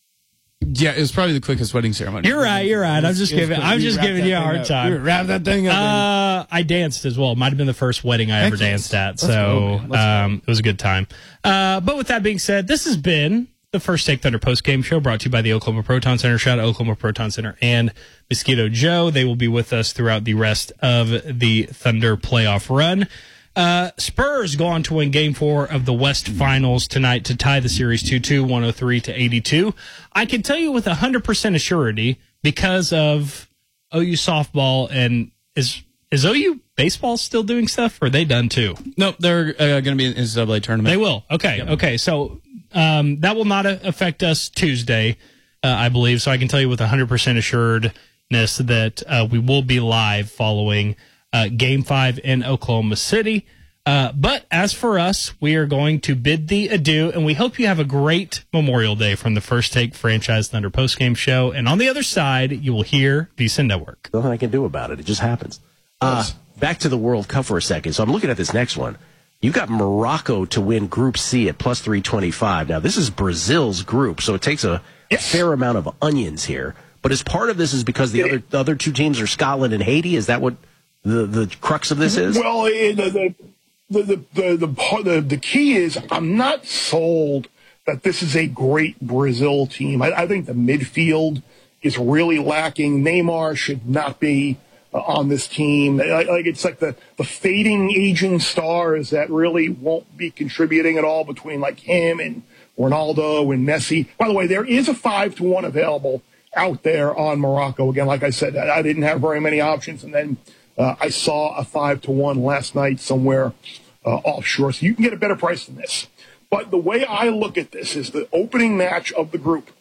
Speaker 1: yeah, it was probably the quickest wedding ceremony.
Speaker 2: You're right. You're right. I'm just giving. I'm just giving you a hard time.
Speaker 1: Wrap that thing up.
Speaker 2: Uh, I danced as well. Might have been the first wedding I ever danced at. So um, it was a good time. Uh, but with that being said, this has been the First Take Thunder post game show brought to you by the Oklahoma Proton Center. Shout out Oklahoma Proton Center and Mosquito Joe. They will be with us throughout the rest of the Thunder playoff run. Uh, Spurs go on to win game four of the West Finals tonight to tie the series two two, one oh three to eighty-two. I can tell you with one hundred percent assurity because of O U softball and is is O U baseball still doing stuff or are they done too?
Speaker 1: Nope, they're uh, going to be in the N C double A tournament.
Speaker 2: They will. Okay. Yep. Okay. So um, that will not affect us Tuesday, uh, I believe. So I can tell you with one hundred percent assuredness that uh, we will be live following uh, Game five in Oklahoma City. Uh, but as for us, we are going to bid thee adieu, and we hope you have a great Memorial Day from the First Take Franchise Thunder postgame show. And on the other side, you will hear V S I N Network.
Speaker 8: Nothing I can do about it. It just happens. Uh, back to the World Cup for a second. So I'm looking at this next one. You got Morocco to win Group C at plus three twenty-five. Now, this is Brazil's group, so it takes a yes. fair amount of onions here. But as part of this is because the other the other two teams are Scotland and Haiti. Is that what the, the crux of this is?
Speaker 9: Well, the the the the the, the, the, the key is I'm not sold that this is a great Brazil team. I, I think the midfield is really lacking. Neymar should not be uh, on this team. Like, like it's like the, the fading aging stars that really won't be contributing at all between like him and Ronaldo and Messi. By the way, there is a five to one available out there on Morocco. Again, like I said, I, I didn't have very many options, and then uh, I saw a five to one last night somewhere uh, offshore. So you can get a better price than this. But the way I look at this is the opening match of the group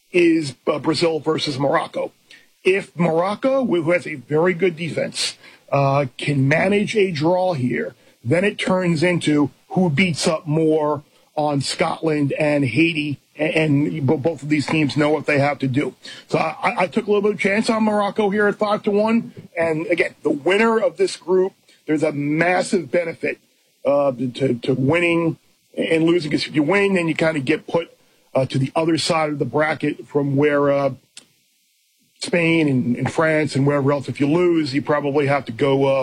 Speaker 9: is uh, Brazil versus Morocco. If Morocco, who has a very good defense, uh, can manage a draw here, then it turns into who beats up more on Scotland and Haiti, and, and both of these teams know what they have to do. So I, I took a little bit of chance on Morocco here at five to one. And again, the winner of this group, there's a massive benefit uh, to, to winning and losing. Because if you win, then you kind of get put uh, to the other side of the bracket from where uh, Spain and, and France and wherever else. If you lose, you probably have to go uh,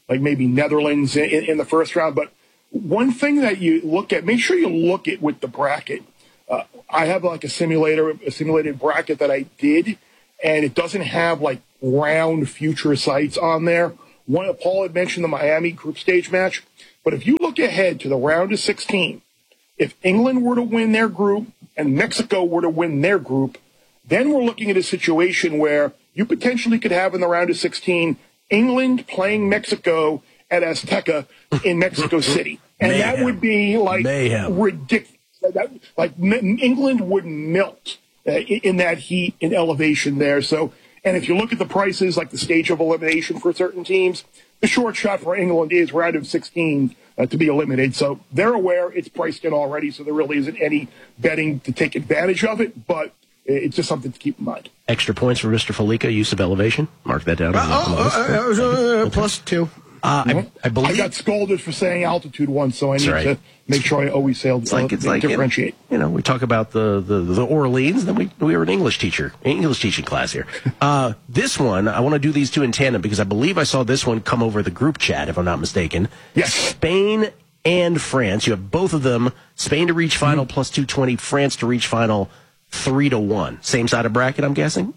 Speaker 9: like maybe Netherlands in, in the first round. But one thing that you look at, make sure you look at with the bracket. Uh, I have like a simulator, a simulated bracket that I did, and it doesn't have like round future sites on there. One, Paul had mentioned the Miami group stage match, but if you look ahead to the round of sixteen, if England were to win their group and Mexico were to win their group, then we're looking at a situation where you potentially could have in the round of sixteen England playing Mexico at Azteca in Mexico City. And
Speaker 8: Mayhem.
Speaker 9: that would be like
Speaker 8: Mayhem.
Speaker 9: ridiculous. That, like m- England would melt uh, in, in that heat and elevation there. So, and if you look at the prices, like the stage of elimination for certain teams, the short shot for England is round of sixteen uh, to be eliminated. So they're aware it's priced in already, so there really isn't any betting to take advantage of it, but it's just something to keep in mind.
Speaker 8: Extra points for Mister Felica, use of elevation. Mark that down.
Speaker 10: Uh, oh, uh, uh, plus two.
Speaker 8: Uh, I, I believe
Speaker 9: I got scolded for saying altitude once, so I need
Speaker 8: right.
Speaker 9: to make sure I always say
Speaker 8: It's like, it's like
Speaker 9: differentiate.
Speaker 8: You know, you know, we talk about the, the, the Orleans, then we, we were an English teacher, English teaching class here. Uh, this one, I want to do these two in tandem because I believe I saw this one come over the group chat, if I'm not mistaken.
Speaker 9: Yes.
Speaker 8: Spain and France. You have both of them. Spain to reach final mm-hmm. plus two twenty, France to reach final three to one. Same side of bracket, I'm guessing?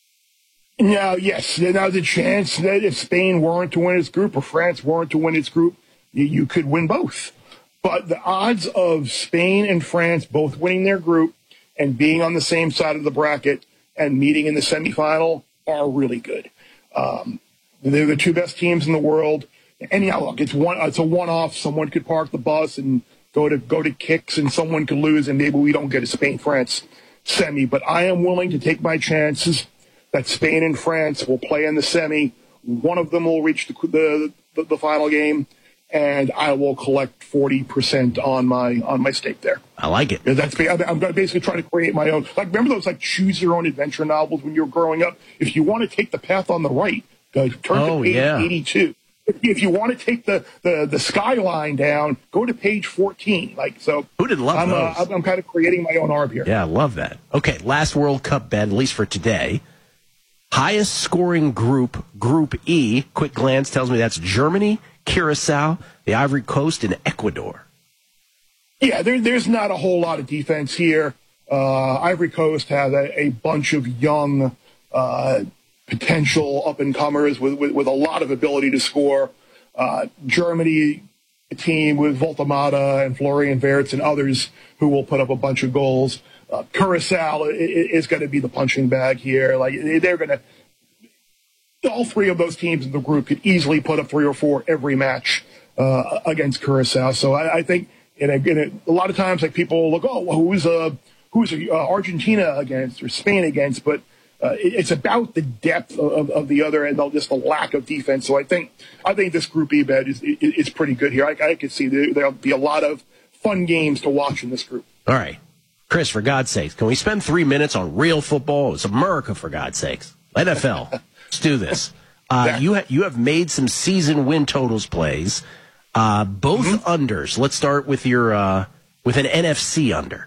Speaker 9: Now, yes, there's a chance that if Spain weren't to win its group or France weren't to win its group, you, you could win both. But the odds of Spain and France both winning their group and being on the same side of the bracket and meeting in the semifinal are really good. Um, they're the two best teams in the world. And yeah, look, it's one, it's a one-off. Someone could park the bus and go to go to kicks, and someone could lose, and maybe we don't get a Spain-France semi. But I am willing to take my chances that Spain and France will play in the semi. One of them will reach the the, the, the final game, and I will collect forty percent on my on my stake there.
Speaker 8: I like it.
Speaker 9: That's I'm basically trying to create my own. Like, remember those like choose your own adventure novels when you were growing up? If you want to take the path on the right, go turn
Speaker 8: oh,
Speaker 9: to page
Speaker 8: yeah.
Speaker 9: eighty-two. If you want to take the, the, the skyline down, go to page fourteen. Like, so
Speaker 8: who didn't love
Speaker 9: I'm,
Speaker 8: those?
Speaker 9: Uh, I'm kind of creating my own arb here.
Speaker 8: Yeah, I love that. Okay, last World Cup bet, at least for today. Highest scoring group, Group E. Quick glance tells me that's Germany, Curacao, the Ivory Coast, and Ecuador.
Speaker 9: Yeah, there, there's not a whole lot of defense here. Uh, Ivory Coast has a, a bunch of young, uh, potential up-and-comers with, with, with a lot of ability to score. Uh, Germany, a team with Voltamata and Florian Wirtz and others who will put up a bunch of goals. Uh, Curacao is going to be the punching bag here. Like, they're going to, all three of those teams in the group could easily put up three or four every match uh, against Curacao. So I, I think in a, in a, a lot of times, like, people look, oh, well, who's uh, who's uh, Argentina against or Spain against? But uh, it, it's about the depth of, of the other and just the lack of defense. So I think I think this Group E bet is is, is pretty good here. I, I could see there, there'll be a lot of fun games to watch in this group.
Speaker 8: All right. Chris, for God's sakes, can we spend three minutes on real football? It's America, for God's sakes. N F L. Let's do this. Uh, you, ha- you have made some season win totals plays, uh, both mm-hmm. unders. Let's start with your uh, with an N F C under.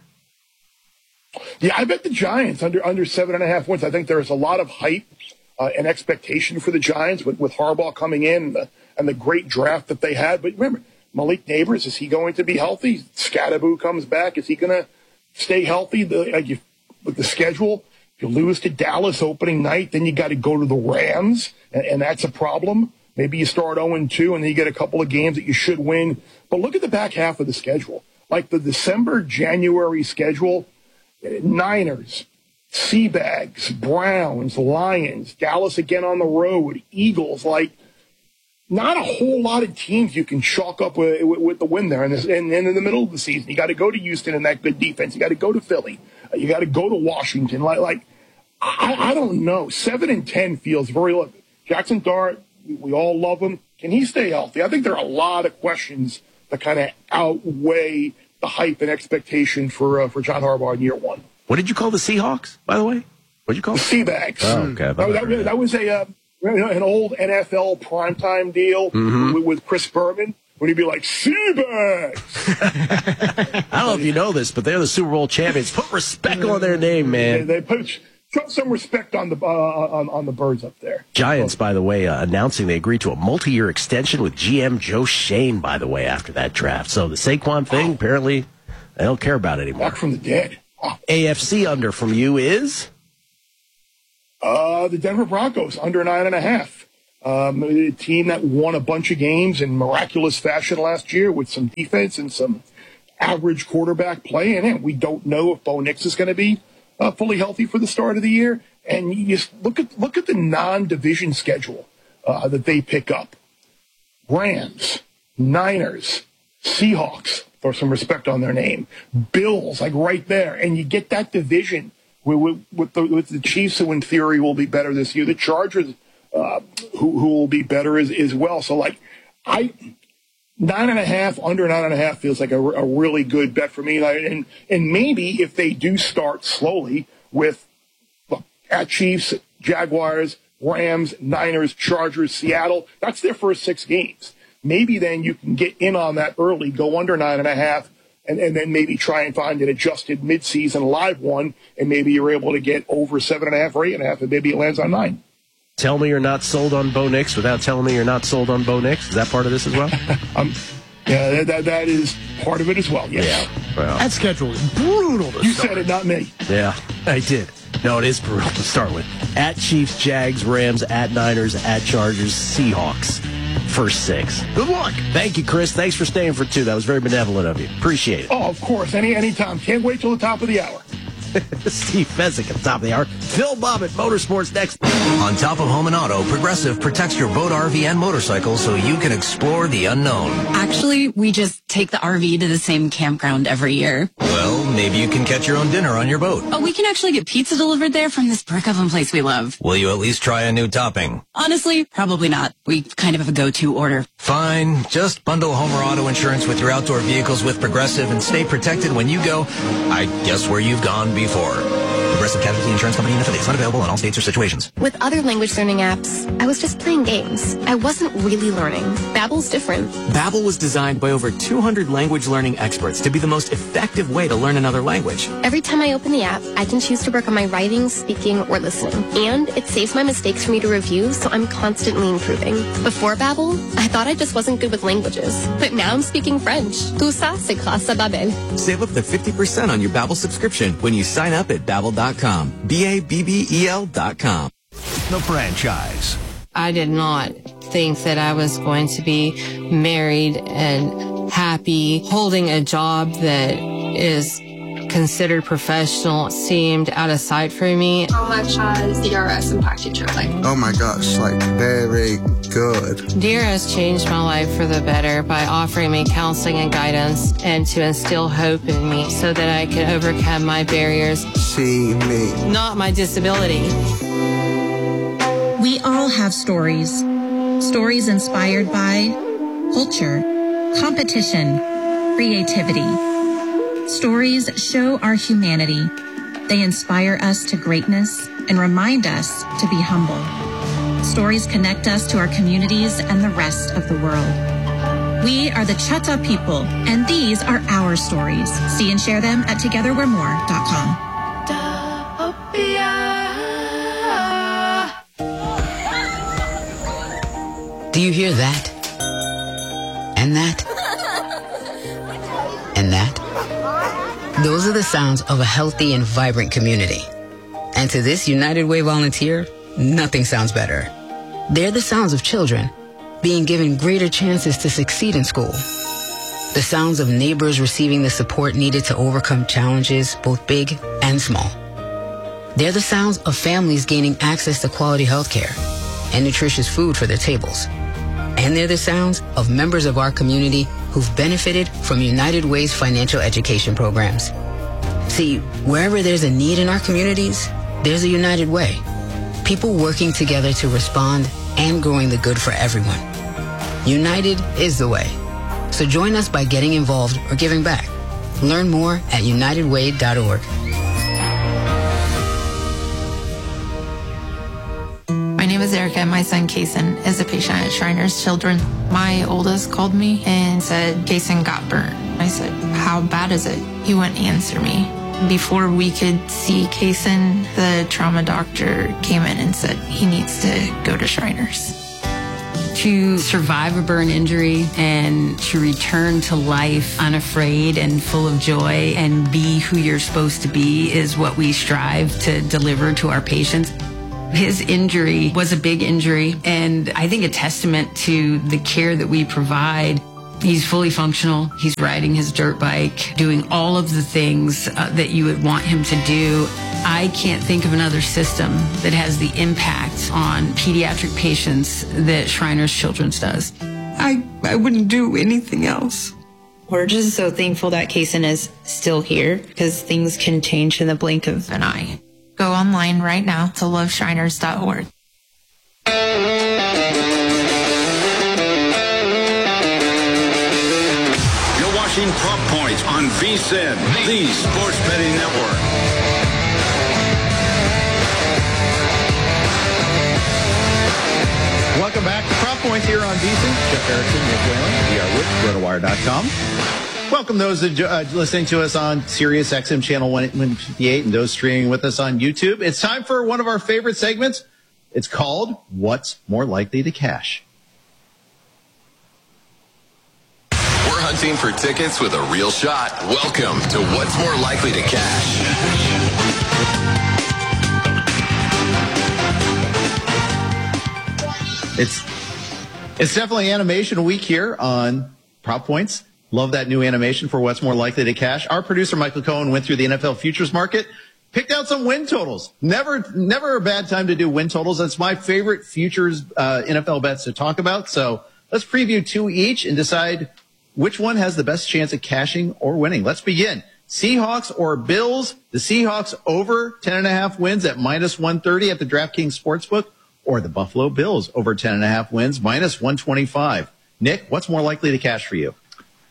Speaker 9: Yeah, I bet the Giants under under seven and a half wins. I think there's a lot of hype uh, and expectation for the Giants with, with Harbaugh coming in and the, and the great draft that they had. But remember, Malik Neighbors, is he going to be healthy? Scadaboo comes back. Is he going to stay healthy? The, like you, with the schedule, if you lose to Dallas opening night, then you got to go to the Rams, and, and that's a problem. Maybe you start oh and two, and then you get a couple of games that you should win. But look at the back half of the schedule. Like the December, January schedule, Niners, Seabags, Browns, Lions, Dallas again on the road, Eagles. Like, not a whole lot of teams you can chalk up with, with, with the win there. And, this, and, and in the middle of the season, you got to go to Houston and that good defense. You got to go to Philly. Uh, you got to go to Washington. Like, like I, I don't know. Seven and ten feels very low. Jackson Dart, we, we all love him. Can he stay healthy? I think there are a lot of questions that kind of outweigh the hype and expectation for uh, for John Harbaugh in year one.
Speaker 8: What did you call the Seahawks, by the way? What did you call
Speaker 9: them? The Seabags.
Speaker 8: Oh, okay.
Speaker 9: That, that, that was a uh, an old N F L primetime deal
Speaker 8: mm-hmm.
Speaker 9: with, with Chris Berman. When he'd be like, Seabags!
Speaker 8: I don't know if you know this, but they're the Super Bowl champions. Put respect on their name, man.
Speaker 9: They, they put show some respect on the uh, on, on the birds up there.
Speaker 8: Giants, by the way, uh, announcing they agreed to a multi-year extension with G M Joe Shane, by the way, after that draft. So the Saquon thing, oh. apparently, they don't care about it anymore.
Speaker 9: Back from the dead. Oh.
Speaker 8: A F C under from you is?
Speaker 9: Uh, the Denver Broncos, under nine and a half. Um, a team that won a bunch of games in miraculous fashion last year with some defense and some average quarterback play. And we don't know if Bo Nix is going to be uh, fully healthy for the start of the year. And you just look at look at the non-division schedule uh, that they pick up. Rams, Niners, Seahawks, throw some respect on their name. Bills, like right there. And you get that division with, with, with, the, with the Chiefs, who in theory will be better this year. The Chargers, uh, who, who will be better as, as well. So, like, I nine and a half, under nine and a half feels like a, a really good bet for me. And, and maybe if they do start slowly with at Chiefs, Jaguars, Rams, Niners, Chargers, Seattle, that's their first six games. Maybe then you can get in on that early, go under nine and a half, and, and then maybe try and find an adjusted midseason live one, and maybe you're able to get over seven and a half or eight and a half, and maybe it lands on nine.
Speaker 8: Tell me you're not sold on Bo Nix without telling me you're not sold on Bo Nix. Is that part of this as well?
Speaker 9: um, yeah, that, that, that is part of it as well, yes.
Speaker 8: Yeah. Well,
Speaker 10: that schedule is brutal to
Speaker 9: You
Speaker 10: start.
Speaker 9: said it, not me.
Speaker 8: Yeah, I did. No, it is brutal to start with. At Chiefs, Jags, Rams, at Niners, at Chargers, Seahawks. First six.
Speaker 10: Good luck.
Speaker 8: Thank you, Chris. Thanks for staying for two. That was very benevolent of you. Appreciate it.
Speaker 9: Oh, of course. Any anytime. Can't wait till the top of the hour.
Speaker 8: Steve Fezzik at the top of the hour. Phil Bobbitt, Motorsports next.
Speaker 11: On top of home and auto, Progressive protects your boat, R V, and motorcycle so you can explore the unknown.
Speaker 12: Actually, we just take the R V to the same campground every year.
Speaker 11: Well, maybe you can catch your own dinner on your boat.
Speaker 12: Oh, we can actually get pizza delivered there from this brick oven place we love.
Speaker 11: Will you at least try a new topping?
Speaker 12: Honestly, probably not. We kind of have a go-to order.
Speaker 11: Fine. Just bundle home or auto insurance with your outdoor vehicles with Progressive and stay protected when you go, I guess, where you've gone before. Progressive Casualty Insurance Company and affiliates. Not available in all states or situations.
Speaker 13: With other language learning apps, I was just playing games. I wasn't really learning. Babbel's different.
Speaker 14: Babbel was designed by over two hundred language learning experts to be the most effective way to learn another language.
Speaker 13: Every time I open the app, I can choose to work on my writing, speaking, or listening. And it saves my mistakes for me to review, so I'm constantly improving. Before Babbel, I thought I just wasn't good with languages. But now I'm speaking French. Tout ça, c'est grâce à Babbel.
Speaker 14: Save up to fifty percent on your Babbel subscription when you sign up at Babbel dot com. B A B B E L dot com.
Speaker 15: The franchise.
Speaker 16: I did not think that I was going to be married and happy. Holding a job that is considered professional seemed out of sight for me.
Speaker 17: How much has D R S impacted your life?
Speaker 18: Oh my gosh, like very good.
Speaker 16: D R S changed my life for the better by offering me counseling and guidance and to instill hope in me so that I could overcome my barriers.
Speaker 18: See me.
Speaker 16: Not my disability.
Speaker 19: We all have stories. Stories inspired by culture, competition, creativity. Stories show our humanity. They inspire us to greatness and remind us to be humble. Stories connect us to our communities and the rest of the world. We are the Chata people, and these are our stories. See and share them at together we're more dot com.
Speaker 20: Do you hear that? And that? And that? Those are the sounds of a healthy and vibrant community. And to this United Way volunteer, nothing sounds better. They're the sounds of children being given greater chances to succeed in school. The sounds of neighbors receiving the support needed to overcome challenges, both big and small. They're the sounds of families gaining access to quality health care and nutritious food for their tables. And they're the sounds of members of our community who've benefited from United Way's financial education programs. See, wherever there's a need in our communities, there's a United Way. People working together to respond and growing the good for everyone. United is the way. So join us by getting involved or giving back. Learn more at united way dot org.
Speaker 17: My name is Erica and my son Kason is a patient at Shriners Children. My oldest called me and said Kason got burnt. I said, how bad is it? He wouldn't answer me. Before we could see Kaysen, the trauma doctor came in and said he needs to go to Shriners.
Speaker 12: To survive a burn injury and to return to life unafraid and full of joy and be who you're supposed to be is what we strive to deliver to our patients. His injury was a big injury, and I think a testament to the care that we provide. He's fully functional. He's riding his dirt bike, doing all of the things uh, that you would want him to do. I can't think of another system that has the impact on pediatric patients that Shriners Children's does.
Speaker 17: I, I wouldn't do anything else.
Speaker 21: We're just so thankful that Kaysen is still here because things can change in the blink of an eye.
Speaker 17: Go online right now to love shriners dot org.
Speaker 15: You're watching Prop Points on V S I N, the Sports Betting Network.
Speaker 22: Welcome back to Prop Points here on V S I N. Jeff Erickson, Nick Whalen. We are with rotowire dot com. Welcome those that are uh, listening to us on Sirius X M channel one fifty-eight and those streaming with us on YouTube. It's time for one of our favorite segments. It's called What's More Likely to Cash.
Speaker 23: We're hunting for tickets with a real shot. Welcome to What's More Likely to Cash.
Speaker 22: It's it's definitely animation week here on Prop Points. Love that new animation for What's More Likely to Cash. Our producer, Michael Cohen, went through the N F L futures market, picked out some win totals. Never, never a bad time to do win totals. That's my favorite futures uh, N F L bets to talk about. So let's preview two each and decide which one has the best chance at cashing or winning. Let's begin. Seahawks or Bills? The Seahawks over ten and a half wins at minus one thirty at the DraftKings Sportsbook, or the Buffalo Bills over ten and a half wins, minus one twenty-five. Nick, what's more likely to cash for you?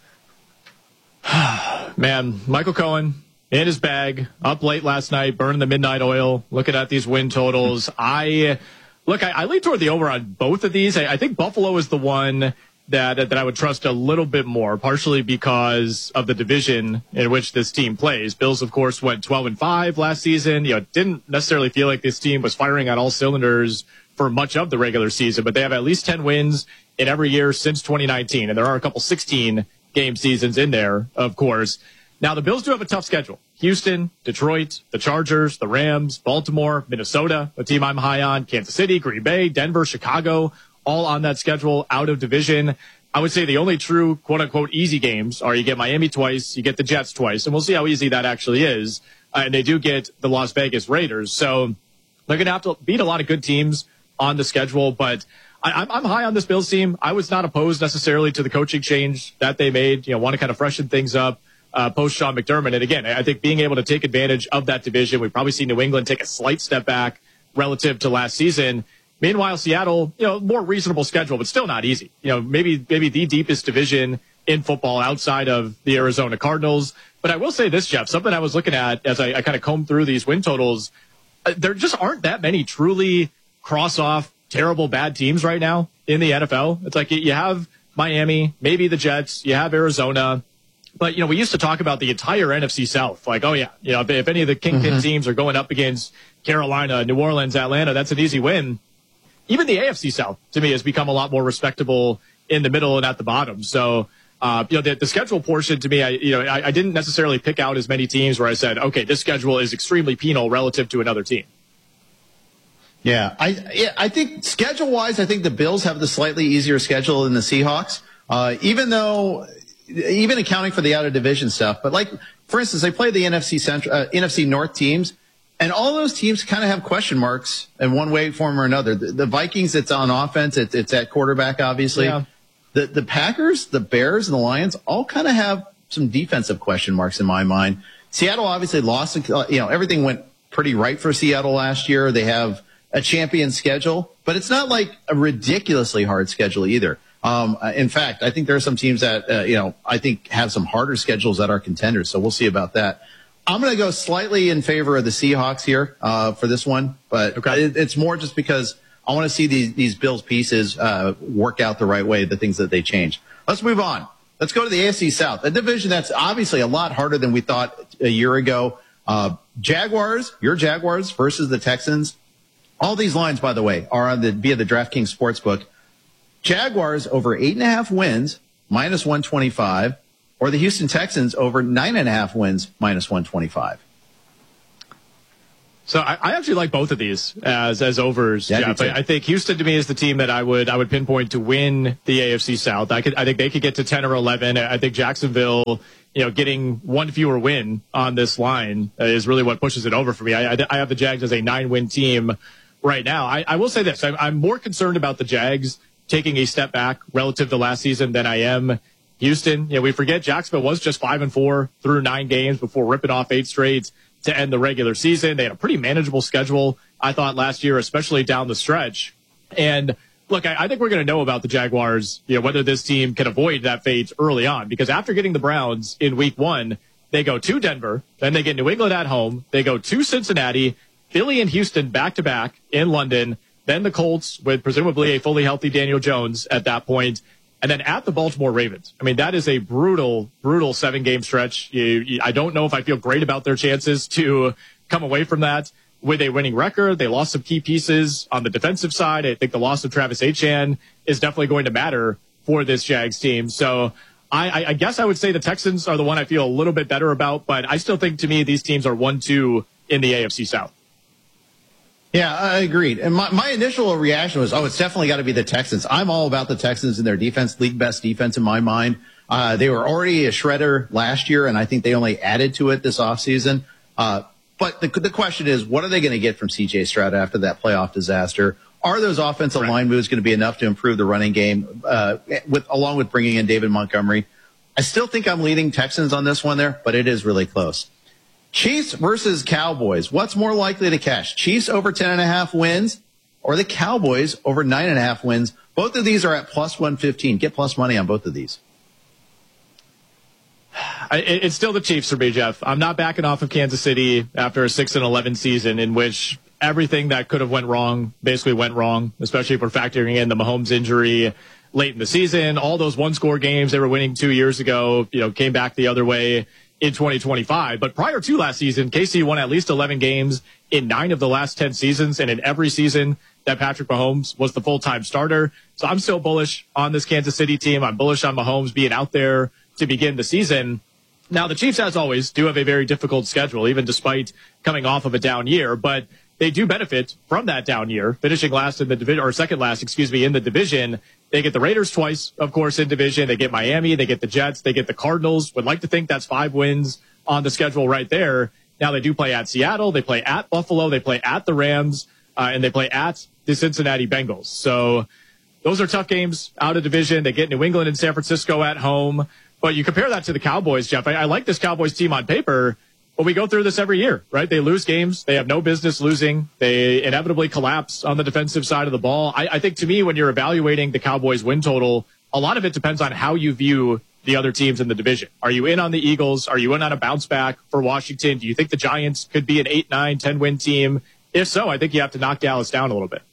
Speaker 24: Man, Michael Cohen in his bag, up late last night, burning the midnight oil, looking at these win totals. I look, I, I lean toward the over on both of these. I, I think Buffalo is the one that that I would trust a little bit more, partially because of the division in which this team plays. Bills, of course, went twelve and five last season. You know, didn't necessarily feel like this team was firing on all cylinders for much of the regular season, but they have at least ten wins in every year since twenty nineteen, and there are a couple sixteen game seasons in there, of course. Now, the Bills do have a tough schedule. Houston, Detroit, the Chargers, the Rams, Baltimore, Minnesota, a team I'm high on, Kansas City, Green Bay, Denver, Chicago, all on that schedule, out of division. I would say the only true quote-unquote easy games are you get Miami twice, you get the Jets twice, and we'll see how easy that actually is. Uh, and they do get the Las Vegas Raiders. So they're going to have to beat a lot of good teams on the schedule, but I, I'm high on this Bills team. I was not opposed necessarily to the coaching change that they made. You know, want to kind of freshen things up uh, post Sean McDermott. And again, I think being able to take advantage of that division, we probably see New England take a slight step back relative to last season. Meanwhile, Seattle, you know, more reasonable schedule, but still not easy. You know, maybe maybe the deepest division in football outside of the Arizona Cardinals. But I will say this, Jeff, something I was looking at as I, I kind of combed through these win totals. Uh, there just aren't that many truly cross-off terrible bad teams right now in the N F L. It's like you have Miami, maybe the Jets, you have Arizona, but you know, we used to talk about the entire N F C South. Like, oh yeah, you know, if, if any of the kingpin mm-hmm. teams are going up against Carolina, New Orleans, Atlanta, that's an easy win. Even the A F C South to me has become a lot more respectable in the middle and at the bottom. So, uh, you know, the, the schedule portion to me, I, you know, I, I didn't necessarily pick out as many teams where I said, okay, this schedule is extremely penal relative to another team.
Speaker 22: Yeah, I yeah, I think schedule-wise, I think the Bills have the slightly easier schedule than the Seahawks, uh, even though, even accounting for the out-of-division stuff. But like, for instance, they play the N F C Central, uh, N F C North teams, and all those teams kind of have question marks in one way, form, or another. The, the Vikings, it's on offense, it, it's at quarterback, obviously. Yeah. The the Packers, the Bears, and the Lions all kind of have some defensive question marks in my mind. Seattle obviously lost, you know, everything went pretty right for Seattle last year. They have a champion schedule, but it's not like a ridiculously hard schedule either. Um, in fact, I think there are some teams that, uh, you know, I think have some harder schedules that are contenders. So we'll see about that. I'm going to go slightly in favor of the Seahawks here, uh, for this one, but okay. it, it's more just because I want to see these, these Bills pieces, uh, work out the right way, the things that they change. Let's move on. Let's go to the A F C South, a division that's obviously a lot harder than we thought a year ago. Uh, Jaguars, your Jaguars versus the Texans. All these lines, by the way, are on the via the DraftKings Sportsbook. Jaguars over eight and a half wins, minus one twenty-five, or the Houston Texans over nine and a half wins, minus one twenty-five.
Speaker 24: So I, I actually like both of these as as overs,
Speaker 22: yeah,
Speaker 24: Jeff. I, I think Houston to me is the team that I would I would pinpoint to win the A F C South. I could I think they could get to ten or eleven. I think Jacksonville, you know, getting one fewer win on this line is really what pushes it over for me. I, I, I have the Jags as a nine win team right now. I, I will say this: I'm, I'm more concerned about the Jags taking a step back relative to last season than I am Houston. You know, we forget Jacksonville was just five and four through nine games before ripping off eight straight to end the regular season. They had a pretty manageable schedule, I thought, last year, especially down the stretch. And look, I, I think we're going to know about the Jaguars, you know, whether this team can avoid that fate early on, because after getting the Browns in week one, they go to Denver, then they get New England at home, they go to Cincinnati, Philly and Houston back to back in London, then the Colts with presumably a fully healthy Daniel Jones at that point, and then at the Baltimore Ravens. I mean, that is a brutal, brutal seven-game stretch. You, you, I don't know if I feel great about their chances to come away from that with a winning record. They lost some key pieces on the defensive side. I think the loss of Travis Etienne is definitely going to matter for this Jags team. So I, I, I guess I would say the Texans are the one I feel a little bit better about, but I still think, to me, these teams are one two in the A F C South.
Speaker 22: Yeah, I agreed. And my, my initial reaction was, oh, it's definitely got to be the Texans. I'm all about the Texans and their defense, league best defense in my mind. Uh, they were already a shredder last year, and I think they only added to it this offseason. Uh, but the, the question is, what are they going to get from C J Stroud after that playoff disaster? Are those offensive right. line moves going to be enough to improve the running game, uh, with along with bringing in David Montgomery? I still think I'm leading Texans on this one there, but it is really close. Chiefs versus Cowboys. What's more likely to cash? Chiefs over ten and a half wins or the Cowboys over nine and a half wins? Both of these are at plus one fifteen. Get plus money on both of these.
Speaker 24: I, it's still the Chiefs for me, Jeff. I'm not backing off of Kansas City after a six and eleven season in which everything that could have went wrong basically went wrong, especially if we're factoring in the Mahomes injury late in the season. All those one score games they were winning two years ago, you know, came back the other way in twenty twenty-five. But prior to last season, K C won at least eleven games in nine of the last ten seasons, and in every season that Patrick Mahomes was the full-time starter. So I'm still bullish on this Kansas City team. I'm bullish on Mahomes being out there to begin the season. Now, the Chiefs, as always, do have a very difficult schedule, even despite coming off of a down year, but they do benefit from that down year, finishing last in the division, or second last, excuse me, in the division. They get the Raiders twice, of course, in division. They get Miami, they get the Jets, they get the Cardinals. Would like to think that's five wins on the schedule right there. Now, they do play at Seattle, they play at Buffalo, they play at the Rams, uh, and they play at the Cincinnati Bengals. So those are tough games out of division. They get New England and San Francisco at home. But you compare that to the Cowboys, Jeff. I, I like this Cowboys team on paper, but we go through this every year, right? They lose games. They have no business losing. They inevitably collapse on the defensive side of the ball. I, I think, to me, when you're evaluating the Cowboys win total, a lot of it depends on how you view the other teams in the division. Are you in on the Eagles? Are you in on a bounce back for Washington? Do you think the Giants could be an eight, nine, ten win team? If so, I think you have to knock Dallas down a little bit.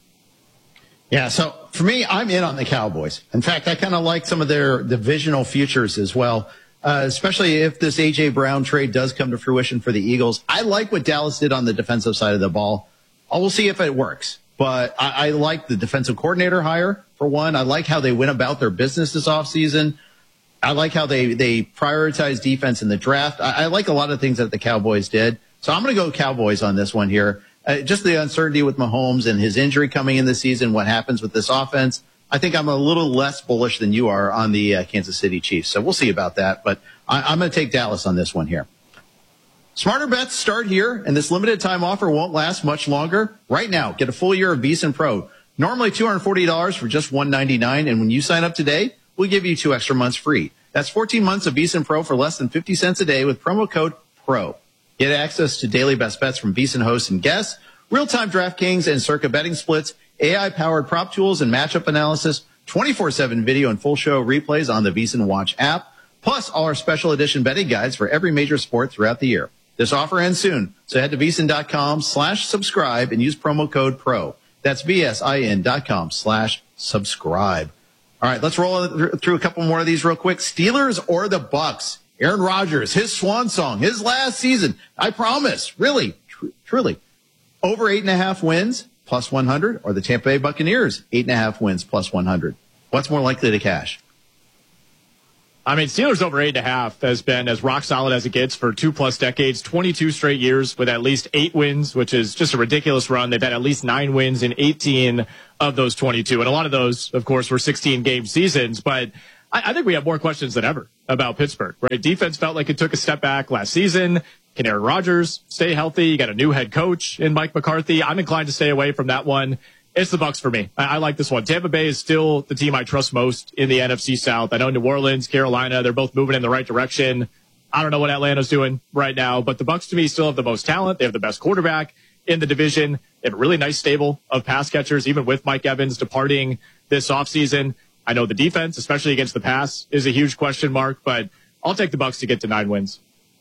Speaker 22: Yeah, so for me, I'm in on the Cowboys. In fact, I kind of like some of their divisional futures as well, uh, especially if this A J Brown trade does come to fruition for the Eagles. I like what Dallas did on the defensive side of the ball. I will see if it works, but I, I like the defensive coordinator hire, for one. I like how they went about their business this offseason. I like how they, they prioritize defense in the draft. I, I like a lot of things that the Cowboys did. So I'm going to go Cowboys on this one here. Uh, just the uncertainty with Mahomes and his injury coming in this season, what happens with this offense. I think I'm a little less bullish than you are on the uh, Kansas City Chiefs. So we'll see about that. But I, I'm going to take Dallas on this one here. Smarter bets start here, and this limited time offer won't last much longer. Right now, get a full year of VSiN Pro. Normally two hundred forty dollars for just one hundred ninety-nine dollars. And when you sign up today, we'll give you two extra months free. That's fourteen months of VSiN Pro for less than fifty cents a day with promo code PRO. Get access to daily best bets from VSiN hosts and guests, real-time DraftKings and Circa betting splits, A I-powered prop tools and matchup analysis, twenty-four seven video and full show replays on the VSiN Watch app, plus all our special edition betting guides for every major sport throughout the year. This offer ends soon, so head to VSiN.com slash subscribe and use promo code PRO. That's V-S-I-N dot com slash subscribe. All right, let's roll through a couple more of these real quick. Steelers or the Bucks Aaron Rodgers, his swan song, his last season. I promise, really, tr- truly, over eight and a half wins plus one hundred, or the Tampa Bay Buccaneers eight and a half wins plus one hundred. What's more likely to cash?
Speaker 24: I mean, Steelers over eight and a half has been as rock solid as it gets for two plus decades, twenty-two straight years with at least eight wins, which is just a ridiculous run. They've had at least nine wins in eighteen of those twenty-two. And a lot of those, of course, were sixteen game seasons. But I, I think we have more questions than ever about Pittsburgh, right? Defense felt like it took a step back last season. Can Aaron Rodgers stay healthy? You got a new head coach in Mike McCarthy. I'm inclined to stay away from that one. It's the Bucs for me. I, I like this one. Tampa Bay is still the team I trust most in the N F C South. I know New Orleans, Carolina, they're both moving in the right direction. I don't know what Atlanta's doing right now, but the Bucs to me still have the most talent. They have the best quarterback in the division. They have a really nice stable of pass catchers, even with Mike Evans departing this offseason. I know the defense, especially against the pass, is a huge question mark, but I'll take the Bucs to get to nine wins.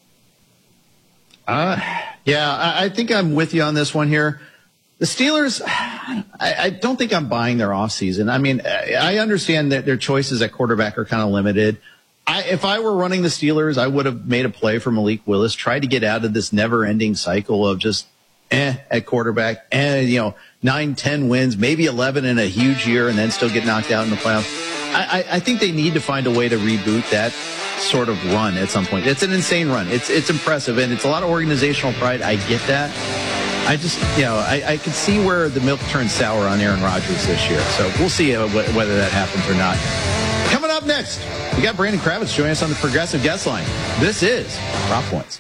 Speaker 22: Uh, yeah, I, I think I'm with you on this one here. The Steelers, I, I don't think I'm buying their offseason. I mean, I understand that their choices at quarterback are kind of limited. I, if I were running the Steelers, I would have made a play for Malik Willis, tried to get out of this never-ending cycle of just eh at quarterback, eh, you know, nine, ten wins, maybe eleven in a huge year, and then still get knocked out in the playoffs. I, I, I think they need to find a way to reboot that sort of run at some point. It's an insane run. It's it's impressive, and it's a lot of organizational pride. I get that. I just, you know, I, I can see where the milk turns sour on Aaron Rodgers this year. So we'll see uh, wh- whether that happens or not. Coming up next, we got Brandon Kravitz joining us on the Progressive Guest Line. This is Prop Points.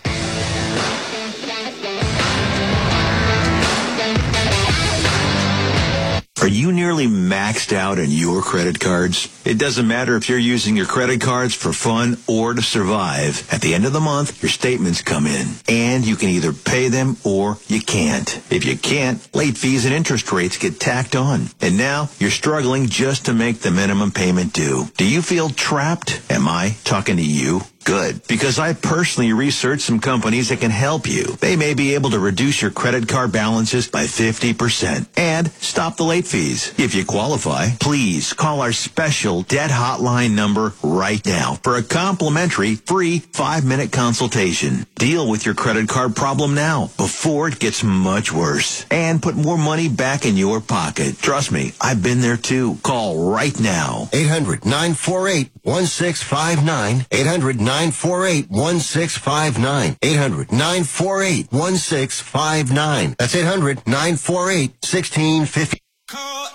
Speaker 4: Are you nearly maxed out on your credit cards? It doesn't matter if you're using your credit cards for fun or to survive. At the end of the month, your statements come in, and you can either pay them or you can't. If you can't, late fees and interest rates get tacked on. And now you're struggling just to make the minimum payment due. Do you feel trapped? Am I talking to you? Good, because I personally researched some companies that can help you. They may be able to reduce your credit card balances by fifty percent and stop the late fees. If you qualify, please call our special debt hotline number right now for a complimentary free five-minute consultation. Deal with your credit card problem now before it gets much worse and put more money back in your pocket. Trust me, I've been there too. Call right now.
Speaker 5: eight hundred nine four eight one six five nine. eight hundred nine four eight one six five nine. eight hundred nine four eight one six five nine. That's eight hundred nine four eight one six five nine. Call